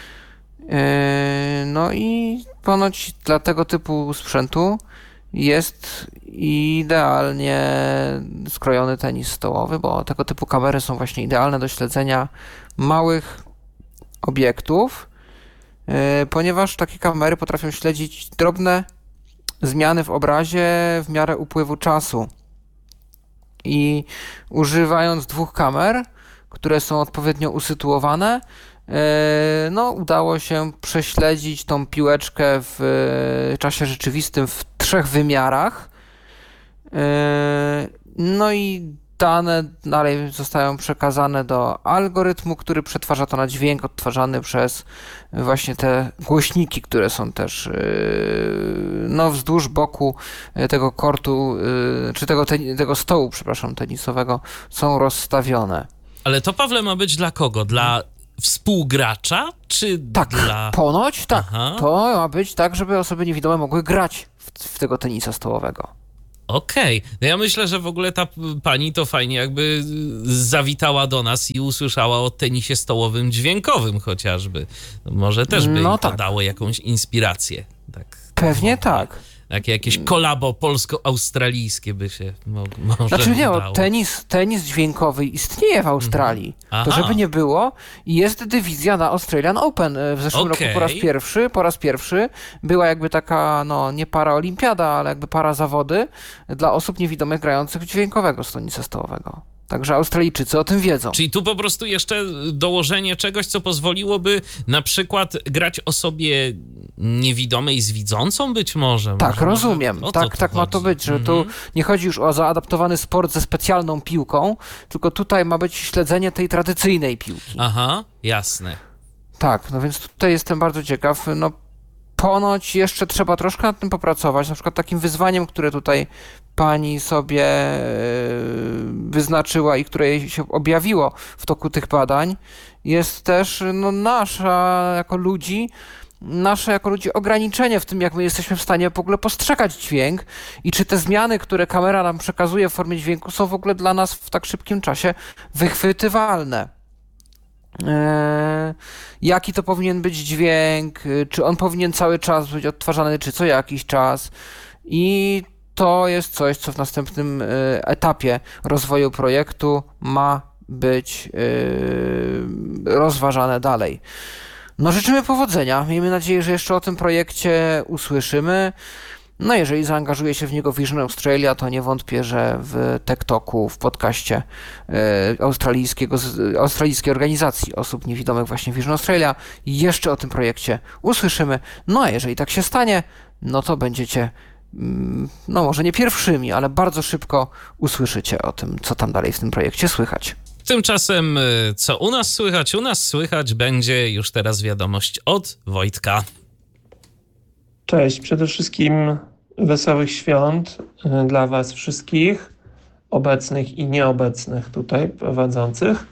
E, No i ponoć dla tego typu sprzętu jest idealnie skrojony tenis stołowy, bo tego typu kamery są właśnie idealne do śledzenia małych obiektów, e, ponieważ takie kamery potrafią śledzić drobne zmiany w obrazie w miarę upływu czasu. I używając dwóch kamer, które są odpowiednio usytuowane, no udało się prześledzić tą piłeczkę w czasie rzeczywistym w trzech wymiarach. No i dane dalej zostają przekazane do algorytmu, który przetwarza to na dźwięk odtwarzany przez właśnie te głośniki, które są też no, wzdłuż boku tego kortu, czy tego, tego stołu, przepraszam, tenisowego są rozstawione. Ale to, Pawle, ma być dla kogo? Dla współgracza, czy tak, dla... ponoć tak. Aha. To ma być tak, żeby osoby niewidome mogły grać w, w tego tenisa stołowego. Okej. Okay. No ja myślę, że w ogóle ta pani to fajnie jakby zawitała do nas i usłyszała o tenisie stołowym dźwiękowym chociażby. Może też by no jej tak. to dało jakąś inspirację. Tak. Pewnie tak. Takie jakieś kolabo polsko-australijskie by się mo- może Znaczy nie, udało. tenis, tenis dźwiękowy istnieje w Australii. Mhm. To Aha. żeby nie było, jest dywizja na Australian Open. W zeszłym Okej. roku po raz pierwszy, po raz pierwszy była jakby taka, no nie paraolimpiada, ale jakby para zawody dla osób niewidomych grających dźwiękowego z tenisa stołowego. Także Australijczycy o tym wiedzą. Czyli tu po prostu jeszcze dołożenie czegoś, co pozwoliłoby na przykład grać osobie niewidomej z widzącą być może. Tak, może, rozumiem. może Tak, tak ma to chodzi. być, że Mhm. tu nie chodzi już o zaadaptowany sport ze specjalną piłką, tylko tutaj ma być śledzenie tej tradycyjnej piłki. Aha, jasne. Tak, no więc tutaj jestem bardzo ciekaw. No ponoć jeszcze trzeba troszkę nad tym popracować. Na przykład takim wyzwaniem, które tutaj pani sobie wyznaczyła i które jej się objawiło w toku tych badań, jest też no, nasza jako ludzi, nasze jako ludzi ograniczenie w tym, jak my jesteśmy w stanie w ogóle postrzegać dźwięk i czy te zmiany, które kamera nam przekazuje w formie dźwięku, są w ogóle dla nas w tak szybkim czasie wychwytywalne. Eee, jaki to powinien być dźwięk, czy on powinien cały czas być odtwarzany, czy co jakiś czas. I to jest coś, co w następnym e, etapie rozwoju projektu ma być e, rozważane dalej. No życzymy powodzenia. Miejmy nadzieję, że jeszcze o tym projekcie usłyszymy. No jeżeli zaangażuje się w niego Vision Australia, to nie wątpię, że w TikToku, w podcaście e, australijskiego, australijskiej organizacji osób niewidomych właśnie Vision Australia jeszcze o tym projekcie usłyszymy. No a jeżeli tak się stanie, no to będziecie, mm, no może nie pierwszymi, ale bardzo szybko usłyszycie o tym, co tam dalej w tym projekcie słychać. Tymczasem, co u nas słychać? U nas słychać będzie już teraz wiadomość od Wojtka. Cześć, przede wszystkim wesołych świąt y, dla Was wszystkich, obecnych i nieobecnych tutaj prowadzących.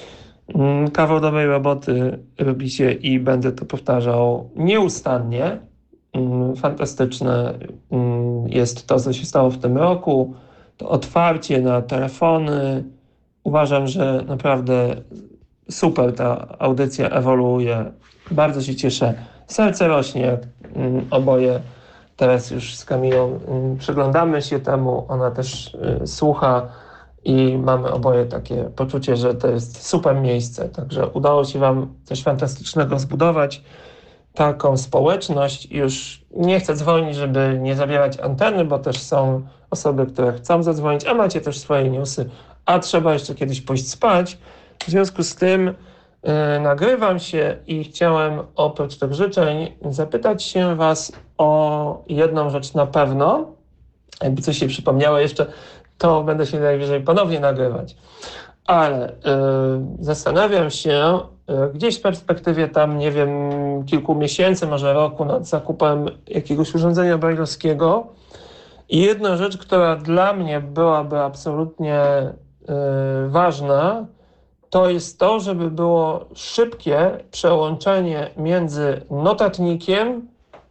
Mm, Kawał dobrej roboty robicie i będę to powtarzał nieustannie. Mm, Fantastyczne mm, jest to, co się stało w tym roku. To otwarcie na telefony. Uważam, że naprawdę super ta audycja ewoluuje. Bardzo się cieszę. Serce rośnie, jak mm, oboje teraz już z Kamilą mm, przyglądamy się temu. Ona też y, słucha i mamy oboje takie poczucie, że to jest super miejsce. Także udało się Wam coś fantastycznego zbudować. Taką społeczność. Już nie chcę dzwonić, żeby nie zabierać anteny, bo też są osoby, które chcą zadzwonić, a macie też swoje newsy, a trzeba jeszcze kiedyś pójść spać. W związku z tym Yy, nagrywam się i chciałem oprócz tych życzeń zapytać się Was o jedną rzecz na pewno. Jakby coś się przypomniało jeszcze, to będę się najwyżej ponownie nagrywać. Ale yy, zastanawiam się yy, gdzieś w perspektywie tam, nie wiem, kilku miesięcy, może roku nad zakupem jakiegoś urządzenia brajlowskiego. I jedna rzecz, która dla mnie byłaby absolutnie yy, ważna, to jest to, żeby było szybkie przełączenie między notatnikiem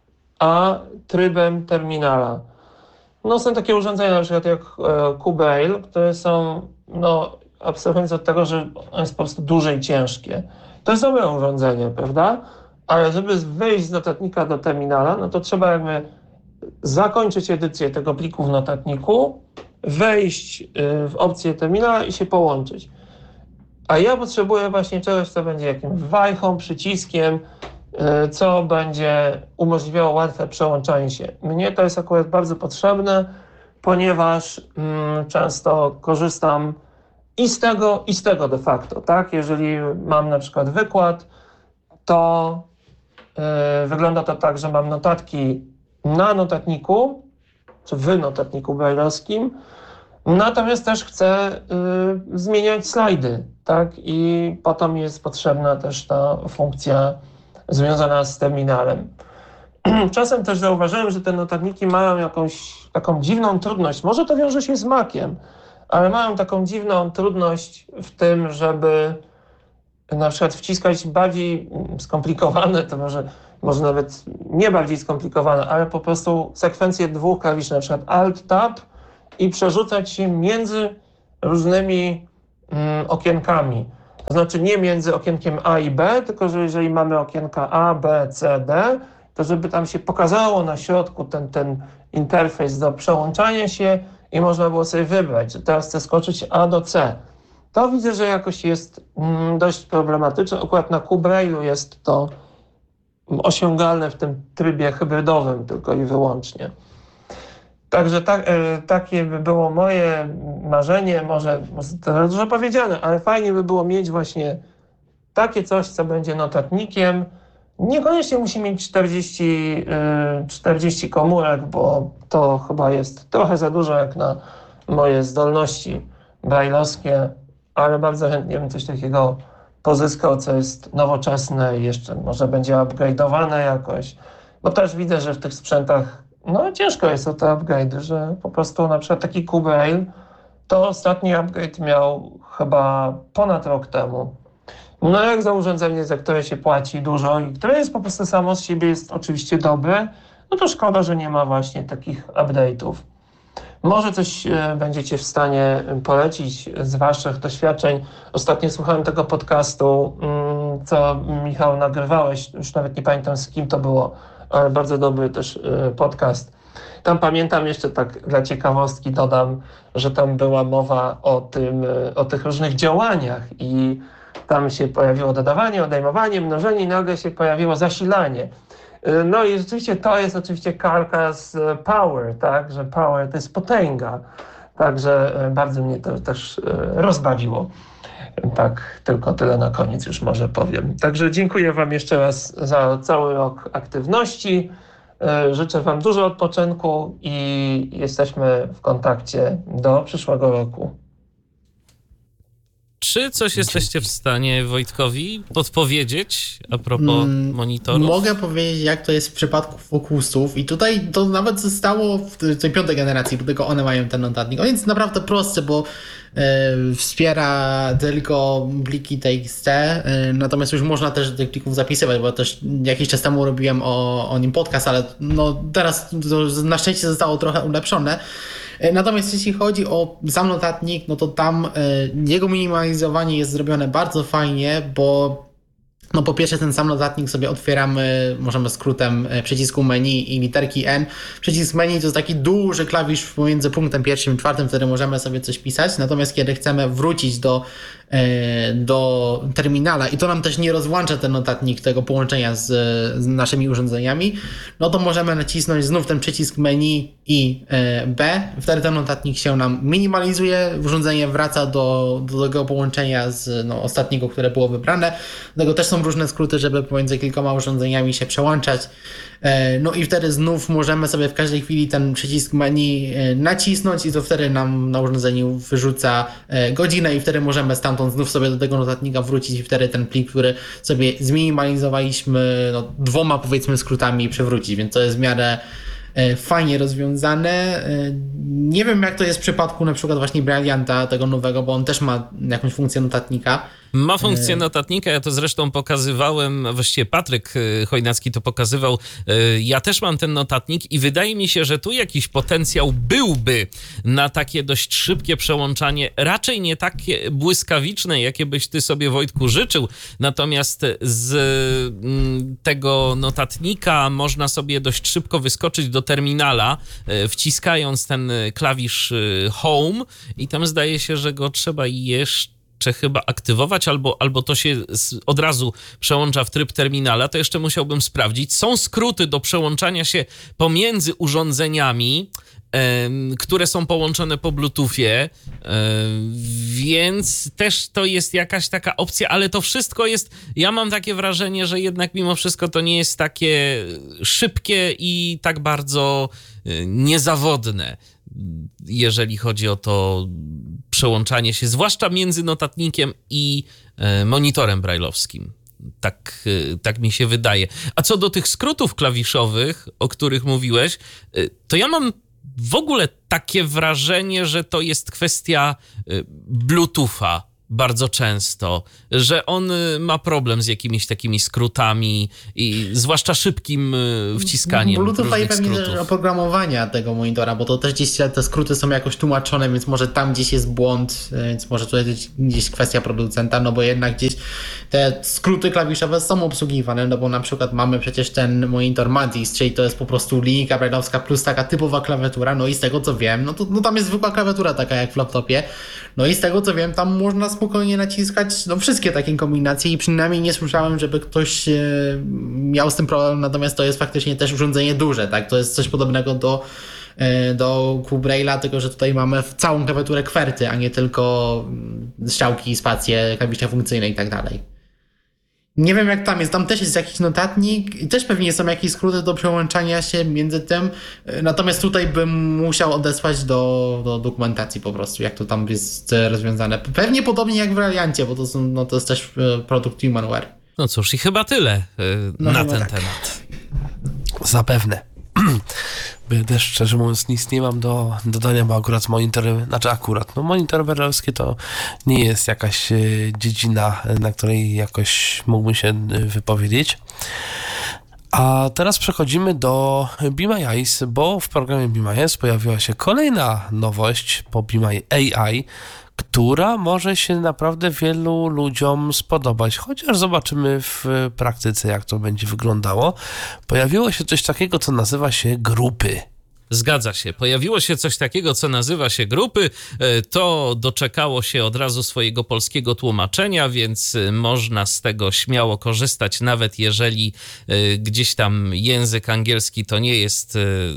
a trybem terminala. No, są takie urządzenia na przykład jak e, Cubail, które są, no, abstrahując od tego, że on jest po prostu duże i ciężkie. To jest dobre urządzenie, prawda? Ale żeby wyjść z notatnika do terminala, no to trzeba jakby zakończyć edycję tego pliku w notatniku, wejść y, w opcję terminala i się połączyć. A ja potrzebuję właśnie czegoś, co będzie jakimś wajchą, przyciskiem, y, co będzie umożliwiało łatwe przełączanie się. Mnie to jest akurat bardzo potrzebne, ponieważ mm, często korzystam i z tego, i z tego de facto, tak? Jeżeli mam na przykład wykład, to y, wygląda to tak, że mam notatki na notatniku, czy w notatniku brajlowskim, Natomiast też chcę y, zmieniać slajdy, tak? I potem jest potrzebna też ta funkcja związana z terminalem. Czasem też zauważyłem, że te notatniki mają jakąś taką dziwną trudność. Może to wiąże się z Maciem, ale mają taką dziwną trudność w tym, żeby na przykład wciskać bardziej skomplikowane, to może, może nawet nie bardziej skomplikowane, ale po prostu sekwencję dwóch klawiszy, na przykład Alt-Tab i przerzucać się między różnymi mm, okienkami. To znaczy nie między okienkiem A i B, tylko że jeżeli mamy okienka A, B, C, D, to żeby tam się pokazało na środku ten, ten interfejs do przełączania się i można było sobie wybrać, że teraz chcę skoczyć A do C. To widzę, że jakoś jest mm, dość problematyczne. Akurat na Kubrailu jest to osiągalne w tym trybie hybrydowym tylko i wyłącznie. Także tak, e, takie by było moje marzenie, może, może to dużo powiedziane, ale fajnie by było mieć właśnie takie coś, co będzie notatnikiem. Niekoniecznie musi mieć czterdzieści, e, czterdzieści komórek, bo to chyba jest trochę za dużo jak na moje zdolności brajlowskie, ale bardzo chętnie bym coś takiego pozyskał, co jest nowoczesne i jeszcze może będzie upgrade'owane jakoś, bo też widzę, że w tych sprzętach no ciężko jest o te upgrade'y, że po prostu na przykład taki Kubrail to ostatni upgrade miał chyba ponad rok temu. No jak za urządzenie, za które się płaci dużo i które jest po prostu samo z siebie jest oczywiście dobre, no to szkoda, że nie ma właśnie takich update'ów. Może coś e, będziecie w stanie polecić z waszych doświadczeń. Ostatnio słuchałem tego podcastu, mm, co Michał nagrywałeś, już nawet nie pamiętam z kim to było, ale bardzo dobry też e, podcast. Tam pamiętam jeszcze tak dla ciekawostki dodam, że tam była mowa o tym, e, o tych różnych działaniach i tam się pojawiło dodawanie, odejmowanie, mnożenie i nagle się pojawiło zasilanie. No i rzeczywiście to jest oczywiście kalka z power, tak, że power to jest potęga, także bardzo mnie to też rozbawiło. Tak, tylko tyle na koniec już może powiem. Także dziękuję wam jeszcze raz za cały rok aktywności, życzę wam dużo odpoczynku i jesteśmy w kontakcie do przyszłego roku. Czy coś jesteście w stanie Wojtkowi podpowiedzieć a propos Mm, monitorów? Mogę powiedzieć, jak to jest w przypadku Focusów i tutaj to nawet zostało w tej piątej generacji, dlatego one mają ten notatnik. On jest naprawdę prosty, bo e, wspiera tylko pliki T X T, e, natomiast już można też tych plików zapisywać, bo też jakiś czas temu robiłem o, o nim podcast, ale no teraz to na szczęście zostało trochę ulepszone. Natomiast jeśli chodzi o sam notatnik, no to tam y, jego minimalizowanie jest zrobione bardzo fajnie, bo no po pierwsze ten sam notatnik sobie otwieramy, możemy skrótem przycisku menu i literki N. Przycisk menu to jest taki duży klawisz pomiędzy punktem pierwszym i czwartym, wtedy możemy sobie coś pisać, natomiast kiedy chcemy wrócić do, do terminala i to nam też nie rozłącza ten notatnik tego połączenia z, z naszymi urządzeniami, no to możemy nacisnąć znów ten przycisk menu i B, wtedy ten notatnik się nam minimalizuje, urządzenie wraca do, do tego połączenia z no, ostatniego, które było wybrane. Dlatego też są różne skróty, żeby pomiędzy kilkoma urządzeniami się przełączać. No i wtedy znów możemy sobie w każdej chwili ten przycisk menu nacisnąć i to wtedy nam na urządzeniu wyrzuca godzinę i wtedy możemy stamtąd znów sobie do tego notatnika wrócić i wtedy ten plik, który sobie zminimalizowaliśmy no, dwoma powiedzmy skrótami przewrócić, więc to jest w miarę fajnie rozwiązane. Nie wiem jak to jest w przypadku na przykład właśnie Brillianta, tego nowego, bo on też ma jakąś funkcję notatnika. Ma funkcję notatnika, ja to zresztą pokazywałem, właściwie Patryk Chojnacki to pokazywał, ja też mam ten notatnik i wydaje mi się, że tu jakiś potencjał byłby na takie dość szybkie przełączanie, raczej nie takie błyskawiczne, jakie byś ty sobie, Wojtku, życzył, natomiast z tego notatnika można sobie dość szybko wyskoczyć do terminala, wciskając ten klawisz Home i tam zdaje się, że go trzeba jeszcze czy chyba aktywować, albo, albo to się od razu przełącza w tryb terminala, to jeszcze musiałbym sprawdzić. Są skróty do przełączania się pomiędzy urządzeniami, które są połączone po Bluetoothie, więc też to jest jakaś taka opcja, ale to wszystko jest, ja mam takie wrażenie, że jednak mimo wszystko to nie jest takie szybkie i tak bardzo niezawodne. jeżeli chodzi o to przełączanie się, zwłaszcza między notatnikiem i monitorem brajlowskim. Tak, tak mi się wydaje. A co do tych skrótów klawiszowych, o których mówiłeś, to ja mam w ogóle takie wrażenie, że to jest kwestia Bluetootha bardzo często, że on ma problem z jakimiś takimi skrótami i zwłaszcza szybkim wciskaniem Bluetootha i różnych pewnie skrótów. też oprogramowania tego monitora, bo to też gdzieś te skróty są jakoś tłumaczone, więc może tam gdzieś jest błąd, więc może tutaj gdzieś kwestia producenta, no bo jednak gdzieś te skróty klawiszowe są obsługiwane, no bo na przykład mamy przecież ten monitor Mantis, czyli to jest po prostu linijka brajlowska plus taka typowa klawiatura, no i z tego co wiem, no to no tam jest zwykła klawiatura taka jak w laptopie, no i z tego co wiem, tam można spokojnie naciskać no wszystkie takie kombinacje i przynajmniej nie słyszałem, żeby ktoś e, miał z tym problem, natomiast to jest faktycznie też urządzenie duże, tak, to jest coś podobnego do e, do Q-Braille'a, tylko że tutaj mamy całą klawiaturę kwerty, a nie tylko strzałki, spacje, klawisze funkcyjne i tak dalej. Nie wiem jak tam jest, tam też jest jakiś notatnik i też pewnie są jakieś skróty do przełączania się między tym, natomiast tutaj bym musiał odesłać do, do dokumentacji po prostu, jak to tam jest rozwiązane. Pewnie podobnie jak w Reliancie, bo to, są, no to jest też produkt Humanware. No cóż, i chyba tyle yy, No na chyba ten tak. temat. Zapewne. Bo ja też szczerze mówiąc nic nie mam do dodania, bo akurat monitory, znaczy akurat, no monitory brajlowskie to nie jest jakaś e, dziedzina, na której jakoś mógłbym się e, wypowiedzieć. A teraz przechodzimy do Be My Eyes, bo w programie Be My Eyes pojawiła się kolejna nowość po Be My A I, która może się naprawdę wielu ludziom spodobać, chociaż zobaczymy w praktyce, jak to będzie wyglądało. Pojawiło się coś takiego, co nazywa się grupy. Zgadza się. Pojawiło się coś takiego, co nazywa się grupy. To doczekało się od razu swojego polskiego tłumaczenia, więc można z tego śmiało korzystać, nawet jeżeli gdzieś tam język angielski to nie jest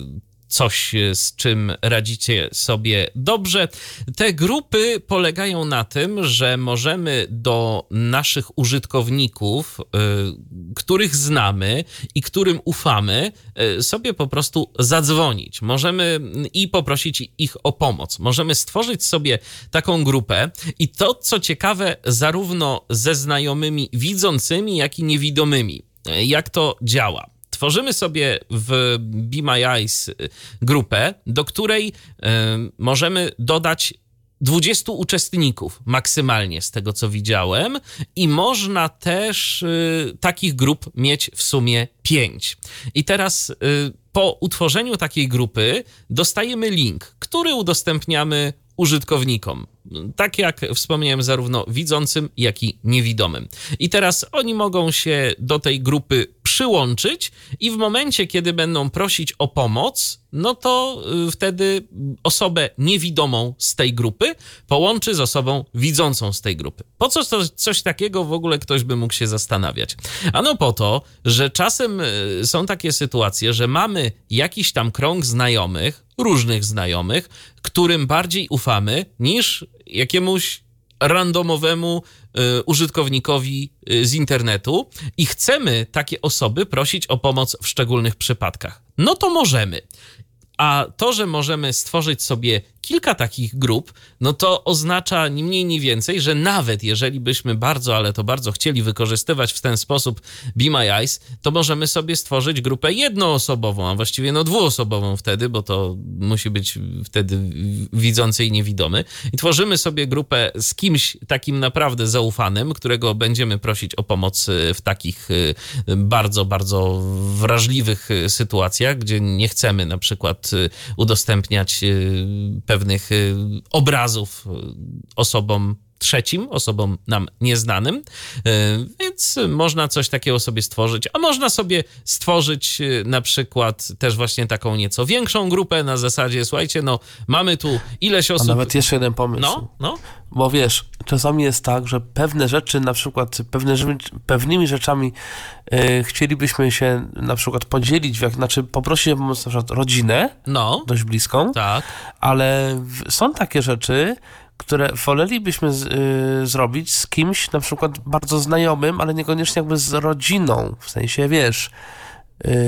coś, z czym radzicie sobie dobrze. Te grupy polegają na tym, że możemy do naszych użytkowników, których znamy i którym ufamy, sobie po prostu zadzwonić. Możemy i poprosić ich o pomoc. Możemy stworzyć sobie taką grupę i to, co ciekawe, zarówno ze znajomymi widzącymi, jak i niewidomymi. Jak to działa? Tworzymy sobie w Be My Eyes grupę, do której y, możemy dodać dwudziestu uczestników maksymalnie z tego, co widziałem i można też y, takich grup mieć w sumie pięć. I teraz y, po utworzeniu takiej grupy dostajemy link, który udostępniamy użytkownikom. Tak jak wspomniałem, zarówno widzącym, jak i niewidomym. I teraz oni mogą się do tej grupy przyłączyć i w momencie, kiedy będą prosić o pomoc, no to wtedy osobę niewidomą z tej grupy połączy z osobą widzącą z tej grupy. Po co to, coś takiego w ogóle ktoś by mógł się zastanawiać? Ano po to, że czasem są takie sytuacje, że mamy jakiś tam krąg znajomych, różnych znajomych, którym bardziej ufamy niż jakiemuś randomowemu y, użytkownikowi y, z internetu i chcemy takie osoby prosić o pomoc w szczególnych przypadkach. No to możemy. A to, że możemy stworzyć sobie kilka takich grup, no to oznacza ni mniej, ni więcej, że nawet jeżeli byśmy bardzo, ale to bardzo chcieli wykorzystywać w ten sposób Be My Eyes, to możemy sobie stworzyć grupę jednoosobową, a właściwie no dwuosobową wtedy, bo to musi być wtedy widzący i niewidomy. I tworzymy sobie grupę z kimś takim naprawdę zaufanym, którego będziemy prosić o pomoc w takich bardzo, bardzo wrażliwych sytuacjach, gdzie nie chcemy na przykład udostępniać pewnych obrazów osobom trzecim, osobom nam nieznanym, więc można coś takiego sobie stworzyć, a można sobie stworzyć na przykład też właśnie taką nieco większą grupę na zasadzie, słuchajcie, no mamy tu ileś osób... A nawet jeszcze jeden pomysł. No, no. Bo wiesz, czasami jest tak, że pewne rzeczy, na przykład pewne, pewnymi rzeczami yy, chcielibyśmy się na przykład podzielić, w jak, znaczy poprosić o pomoc na przykład rodzinę, No, dość bliską, tak. ale w, są takie rzeczy, które wolelibyśmy z, y, zrobić z kimś na przykład bardzo znajomym, ale niekoniecznie jakby z rodziną, w sensie, wiesz, y,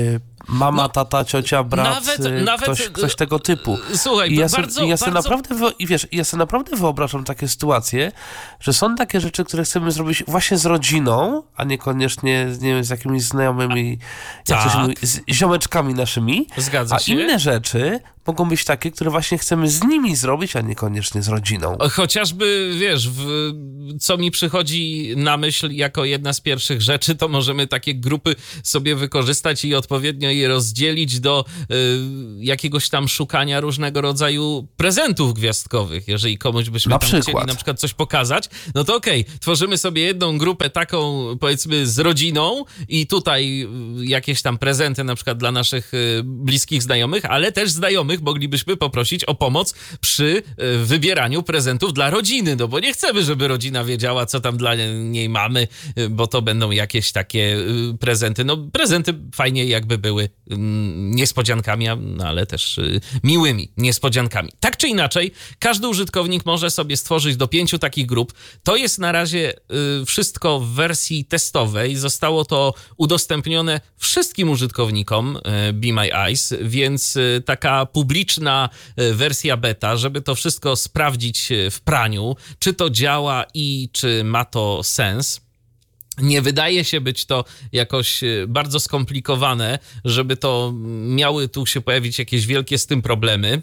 Mama, No, tata, ciocia, brat, nawet- y, nawet, ktoś, y, ktoś tego typu. Słuchaj, I ja, bardzo, sobie, ja sobie bardzo... naprawdę, wyo- i wiesz, ja sobie naprawdę wyobrażam takie sytuacje, że są takie rzeczy, które chcemy zrobić właśnie z rodziną, a niekoniecznie z, nie wiem, z jakimiś znajomymi, jak to się Tak. mówi, z ziomeczkami naszymi, Zgadza a się. inne rzeczy mogą być takie, które właśnie chcemy z nimi zrobić, a niekoniecznie z rodziną. Chociażby, wiesz, w, co mi przychodzi na myśl jako jedna z pierwszych rzeczy, to możemy takie grupy sobie wykorzystać i odpowiednio je rozdzielić do y, jakiegoś tam szukania różnego rodzaju prezentów gwiazdkowych. Jeżeli komuś byśmy Na tam przykład. chcieli na przykład coś pokazać, no to okej, tworzymy sobie jedną grupę taką, powiedzmy, z rodziną i tutaj y, jakieś tam prezenty na przykład dla naszych y, bliskich znajomych, ale też znajomych moglibyśmy poprosić o pomoc przy y, wybieraniu prezentów dla rodziny, no bo nie chcemy, żeby rodzina wiedziała, co tam dla niej mamy, y, bo to będą jakieś takie y, prezenty. No prezenty fajnie jakby były y, niespodziankami, a- no, ale też y, miłymi niespodziankami. Tak czy inaczej, każdy użytkownik może sobie stworzyć do pięciu takich grup. To jest na razie y, wszystko w wersji testowej. Zostało to udostępnione wszystkim użytkownikom y, Be My Eyes, więc y, taka publiczna y, wersja beta, żeby to wszystko sprawdzić y, w praniu, czy to działa i czy ma to sens. Nie wydaje się być to jakoś y, bardzo skomplikowane, żeby to miały tu się pojawić jakieś wielkie z tym problemy.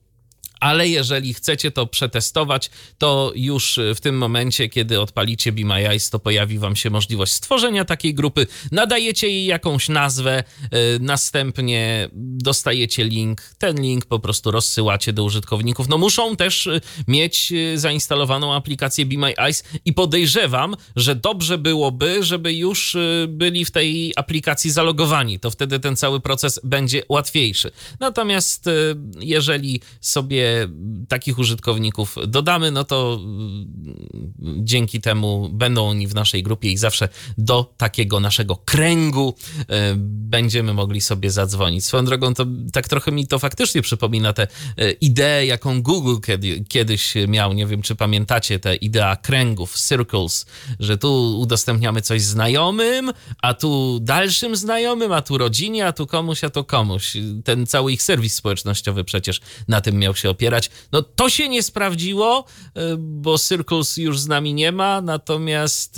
Ale jeżeli chcecie to przetestować, to już w tym momencie, kiedy odpalicie Be My Eyes, to pojawi wam się możliwość stworzenia takiej grupy. Nadajecie jej jakąś nazwę, yy, następnie dostajecie link. Ten link po prostu rozsyłacie do użytkowników. No muszą też yy, mieć yy, zainstalowaną aplikację Be My Eyes i podejrzewam, że dobrze byłoby, żeby już yy, byli w tej aplikacji zalogowani. To wtedy ten cały proces będzie łatwiejszy. Natomiast yy, jeżeli sobie takich użytkowników dodamy, no to dzięki temu będą oni w naszej grupie i zawsze do takiego naszego kręgu e, będziemy mogli sobie zadzwonić. Swoją drogą, to tak trochę mi to faktycznie przypomina tę e, ideę, jaką Google kiedy, kiedyś miał. Nie wiem, czy pamiętacie tę ideę kręgów, circles, że tu udostępniamy coś znajomym, a tu dalszym znajomym, a tu rodzinie, a tu komuś, a to komuś. Ten cały ich serwis społecznościowy przecież na tym miał się opierać. No to się nie sprawdziło, bo Circles już z nami nie ma, natomiast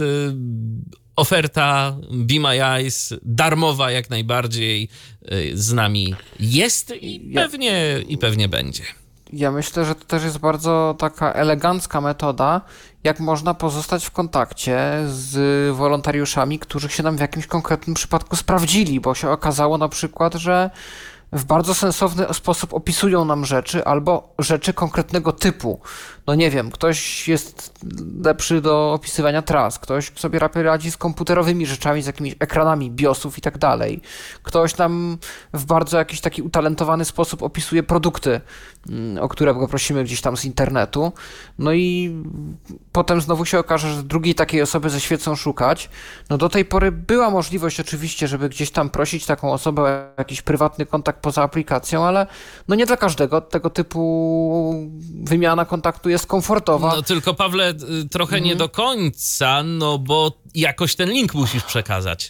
oferta Be My Eyes darmowa jak najbardziej z nami jest i pewnie, i pewnie będzie. Ja myślę, że to też jest bardzo taka elegancka metoda, jak można pozostać w kontakcie z wolontariuszami, którzy się nam w jakimś konkretnym przypadku sprawdzili, bo się okazało na przykład, że w bardzo sensowny sposób opisują nam rzeczy albo rzeczy konkretnego typu. No nie wiem, ktoś jest lepszy do opisywania tras, ktoś sobie radzi z komputerowymi rzeczami, z jakimiś ekranami biosów i tak dalej. Ktoś tam w bardzo jakiś taki utalentowany sposób opisuje produkty, o które go prosimy gdzieś tam z internetu. No i potem znowu się okaże, że drugiej takiej osoby ze świecą szukać. No do tej pory była możliwość oczywiście, żeby gdzieś tam prosić taką osobę o jakiś prywatny kontakt poza aplikacją, ale no nie dla każdego tego typu wymiana kontaktu jest komfortowa. No tylko, Pawle, trochę mhm. nie do końca, no bo jakoś ten link musisz przekazać.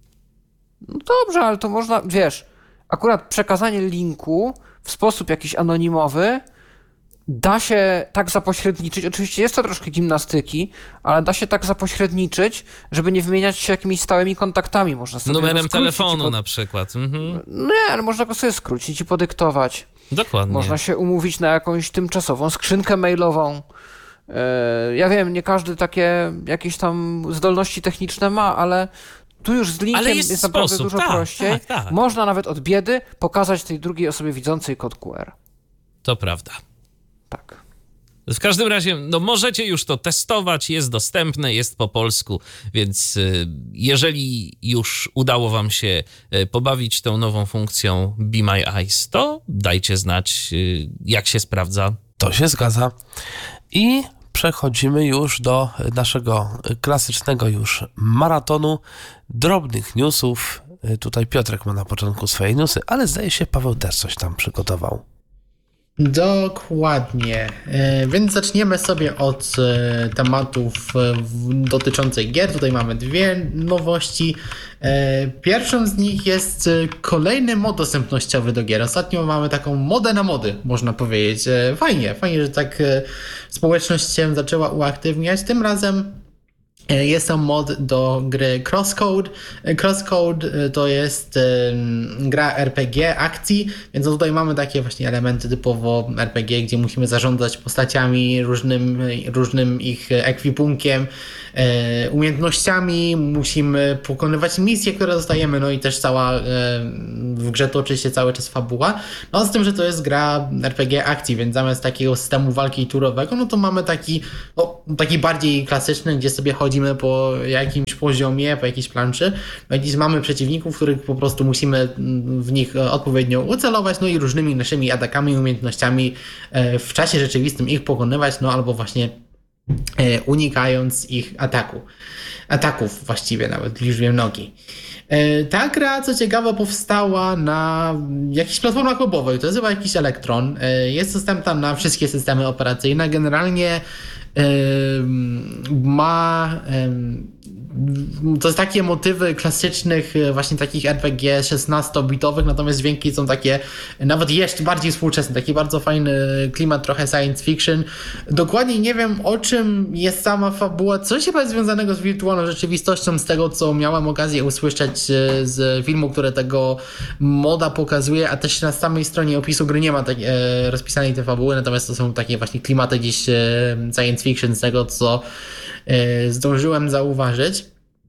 No dobrze, ale to można, wiesz, akurat przekazanie linku w sposób jakiś anonimowy da się tak zapośredniczyć, oczywiście jest to troszkę gimnastyki, ale da się tak zapośredniczyć, żeby nie wymieniać się jakimiś stałymi kontaktami. Można sobie numerem telefonu pod... na przykład. Mhm. No nie, ale można go sobie skrócić i podyktować. Dokładnie. Można się umówić na jakąś tymczasową skrzynkę mailową. Ja wiem, nie każdy takie jakieś tam zdolności techniczne ma, ale tu już z linkiem jest, jest naprawdę sposób. dużo tak, prościej. Tak, tak. Można nawet od biedy pokazać tej drugiej osobie widzącej kod Q R. To prawda. Tak. W każdym razie, no możecie już to testować, jest dostępne, jest po polsku, więc jeżeli już udało wam się pobawić tą nową funkcją Be My Eyes, to dajcie znać, jak się sprawdza. To się zgadza. I przechodzimy już do naszego klasycznego już maratonu drobnych newsów. Tutaj Piotrek ma na początku swoje newsy, ale zdaje się, Paweł też coś tam przygotował. Dokładnie. E, Więc zaczniemy sobie od e, tematów e, w- dotyczących gier. Tutaj mamy dwie nowości. E, Pierwszą z nich jest e, kolejny mod dostępnościowy do gier. Ostatnio mamy taką modę na mody, można powiedzieć. E, Fajnie, fajnie, że tak e, społeczność się zaczęła uaktywniać. Tym razem E, Jest to mod do gry Crosscode. E, Crosscode e, to jest em, gra R P G akcji, więc no tutaj mamy takie właśnie elementy typowo R P G, gdzie musimy zarządzać postaciami, różnym, różnym ich ekwipunkiem, e, umiejętnościami, musimy pokonywać misje, które dostajemy, no i też cała e, w grze toczy się cały czas fabuła. No z tym, że to jest gra R P G akcji, więc zamiast takiego systemu walki turowego, no to mamy taki, no, taki bardziej klasyczny, gdzie sobie chodzimy po jakimś poziomie, po jakiejś planszy, no i dziś mamy przeciwników, których po prostu musimy w nich odpowiednio ucelować, no i różnymi naszymi atakami i umiejętnościami e, w czasie rzeczywistym ich pokonywać, no albo właśnie e, unikając ich ataku. Ataków właściwie nawet w liczbie nogi. E, Ta gra, co ciekawe, powstała na jakichś platformach webowych. To jest chyba jakiś Elektron. E, Jest dostępna na wszystkie systemy operacyjne. Generalnie em, ma em, to jest takie motywy klasycznych e, właśnie takich R P G szesnastobitowych, natomiast dźwięki są takie nawet jeszcze bardziej współczesne, taki bardzo fajny klimat, trochę science fiction. Dokładnie nie wiem, o czym jest sama fabuła, coś chyba jest związanego z wirtualną rzeczywistością, z tego co miałem okazję usłyszeć e, z filmu, które tego moda pokazuje, a też na samej stronie opisu gry nie ma tak, e, rozpisanej tej fabuły, natomiast to są takie właśnie klimaty gdzieś e, science fiction, z tego co e, zdążyłem zauważyć.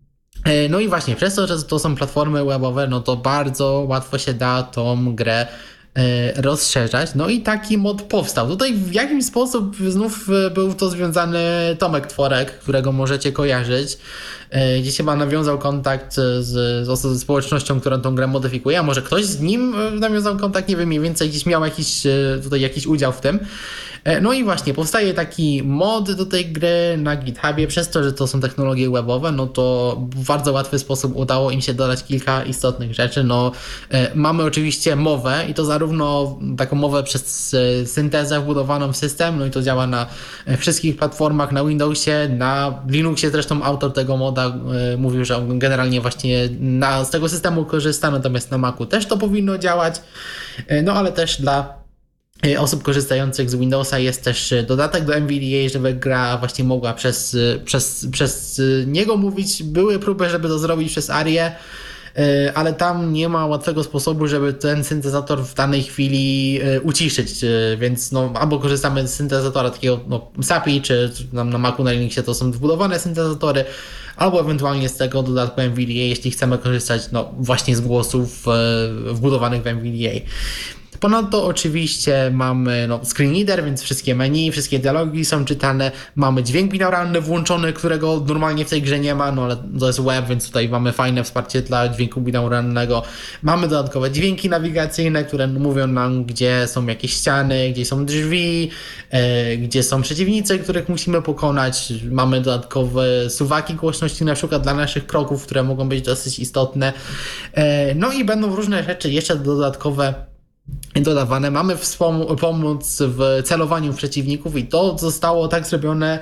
E, No i właśnie, przez to, że to są platformy webowe, no to bardzo łatwo się da tą grę e, rozszerzać. No i taki mod powstał. Tutaj w jakiś sposób znów e, był to związany Tomek Tworek, którego możecie kojarzyć. E, Gdzieś chyba nawiązał kontakt z, z, ze społecznością, która tą grę modyfikuje, a może ktoś z nim e, nawiązał kontakt, nie wiem, mniej więcej gdzieś miał jakiś e, tutaj jakiś udział w tym. E, No i właśnie, powstaje taki mod do tej gry na GitHubie, przez to, że to są technologie webowe, no to w bardzo łatwy sposób udało im się dodać kilka istotnych rzeczy. No, e, mamy oczywiście mowę i to zarówno taką mowę przez e, syntezę wbudowaną w system, no i to działa na e, wszystkich platformach, na Windowsie, na Linuxie, zresztą autor tego moda e, mówił, że on generalnie właśnie na, z tego systemu korzysta, natomiast na Macu też to powinno działać, e, no ale też dla osób korzystających z Windowsa jest też dodatek do M V D A, żeby gra właśnie mogła przez, przez, przez niego mówić. Były próby, żeby to zrobić przez Arię, ale tam nie ma łatwego sposobu, żeby ten syntezator w danej chwili uciszyć, więc no, albo korzystamy z syntezatora takiego no, S A P I, czy tam na Macu, na Linuxie to są wbudowane syntezatory, albo ewentualnie z tego dodatku M V D A, jeśli chcemy korzystać no, właśnie z głosów wbudowanych w M V D A. Ponadto oczywiście mamy no, screen reader, więc wszystkie menu, wszystkie dialogi są czytane. Mamy dźwięk binauralny włączony, którego normalnie w tej grze nie ma, no ale to jest web, więc tutaj mamy fajne wsparcie dla dźwięku binauralnego. Mamy dodatkowe dźwięki nawigacyjne, które mówią nam, gdzie są jakieś ściany, gdzie są drzwi, e, gdzie są przeciwnicy, których musimy pokonać. Mamy dodatkowe suwaki głośności, na przykład dla naszych kroków, które mogą być dosyć istotne. E, no i będą różne rzeczy jeszcze dodatkowe dodawane. Mamy wspom- pomóc w celowaniu przeciwników i to zostało tak zrobione,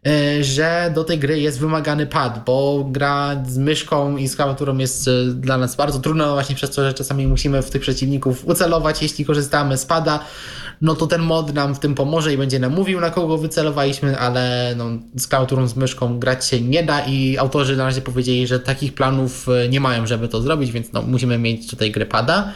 że do tej gry jest wymagany pad, bo gra z myszką i z klawiaturą jest dla nas bardzo trudna, właśnie przez to, że czasami musimy w tych przeciwników ucelować, jeśli korzystamy z pada, no to ten mod nam w tym pomoże i będzie nam mówił, na kogo wycelowaliśmy, ale no, z klawiaturą, z myszką grać się nie da i autorzy na razie powiedzieli, że takich planów nie mają, żeby to zrobić, więc no, musimy mieć do tej gry pada.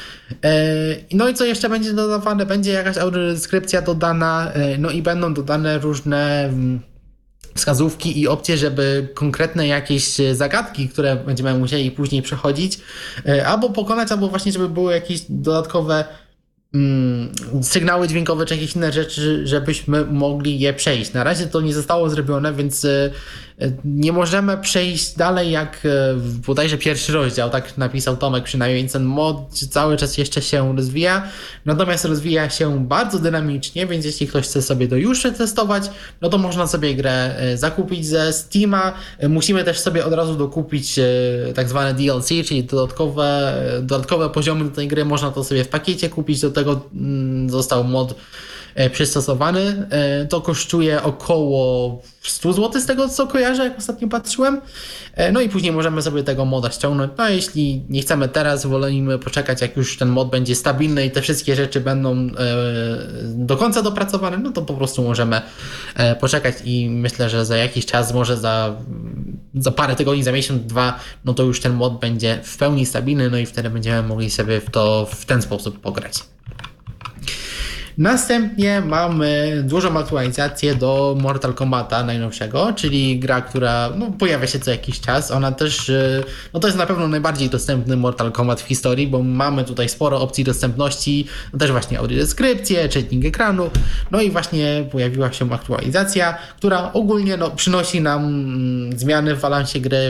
No i co jeszcze będzie dodawane? Będzie jakaś audiodeskrypcja dodana, no i będą dodane różne wskazówki i opcje, żeby konkretne jakieś zagadki, które będziemy musieli później przechodzić, albo pokonać, albo właśnie, żeby były jakieś dodatkowe mm, sygnały dźwiękowe czy jakieś inne rzeczy, żebyśmy mogli je przejść. Na razie to nie zostało zrobione, więc nie możemy przejść dalej jak bodajże pierwszy rozdział, tak napisał Tomek przynajmniej, więc ten mod cały czas jeszcze się rozwija, natomiast rozwija się bardzo dynamicznie, więc jeśli ktoś chce sobie to już przetestować, no to można sobie grę zakupić ze Steama. Musimy też sobie od razu dokupić tak zwane D L C, czyli dodatkowe, dodatkowe poziomy do tej gry, można to sobie w pakiecie kupić, do tego został mod przystosowany. To kosztuje około sto złotych z tego co kojarzę, jak ostatnio patrzyłem. No i później możemy sobie tego moda ściągnąć. No a jeśli nie chcemy teraz, wolimy poczekać, jak już ten mod będzie stabilny i te wszystkie rzeczy będą do końca dopracowane, no to po prostu możemy poczekać i myślę, że za jakiś czas, może za, za parę tygodni, za miesiąc, dwa, no to już ten mod będzie w pełni stabilny, no i wtedy będziemy mogli sobie w to w ten sposób pograć. Następnie mamy dużą aktualizację do Mortal Kombata najnowszego, czyli gra, która no, pojawia się co jakiś czas. Ona też, no to jest na pewno najbardziej dostępny Mortal Kombat w historii, bo mamy tutaj sporo opcji dostępności, no też właśnie audiodeskrypcję, czytnik ekranu, no i właśnie pojawiła się aktualizacja, która ogólnie no, przynosi nam zmiany w balansie gry.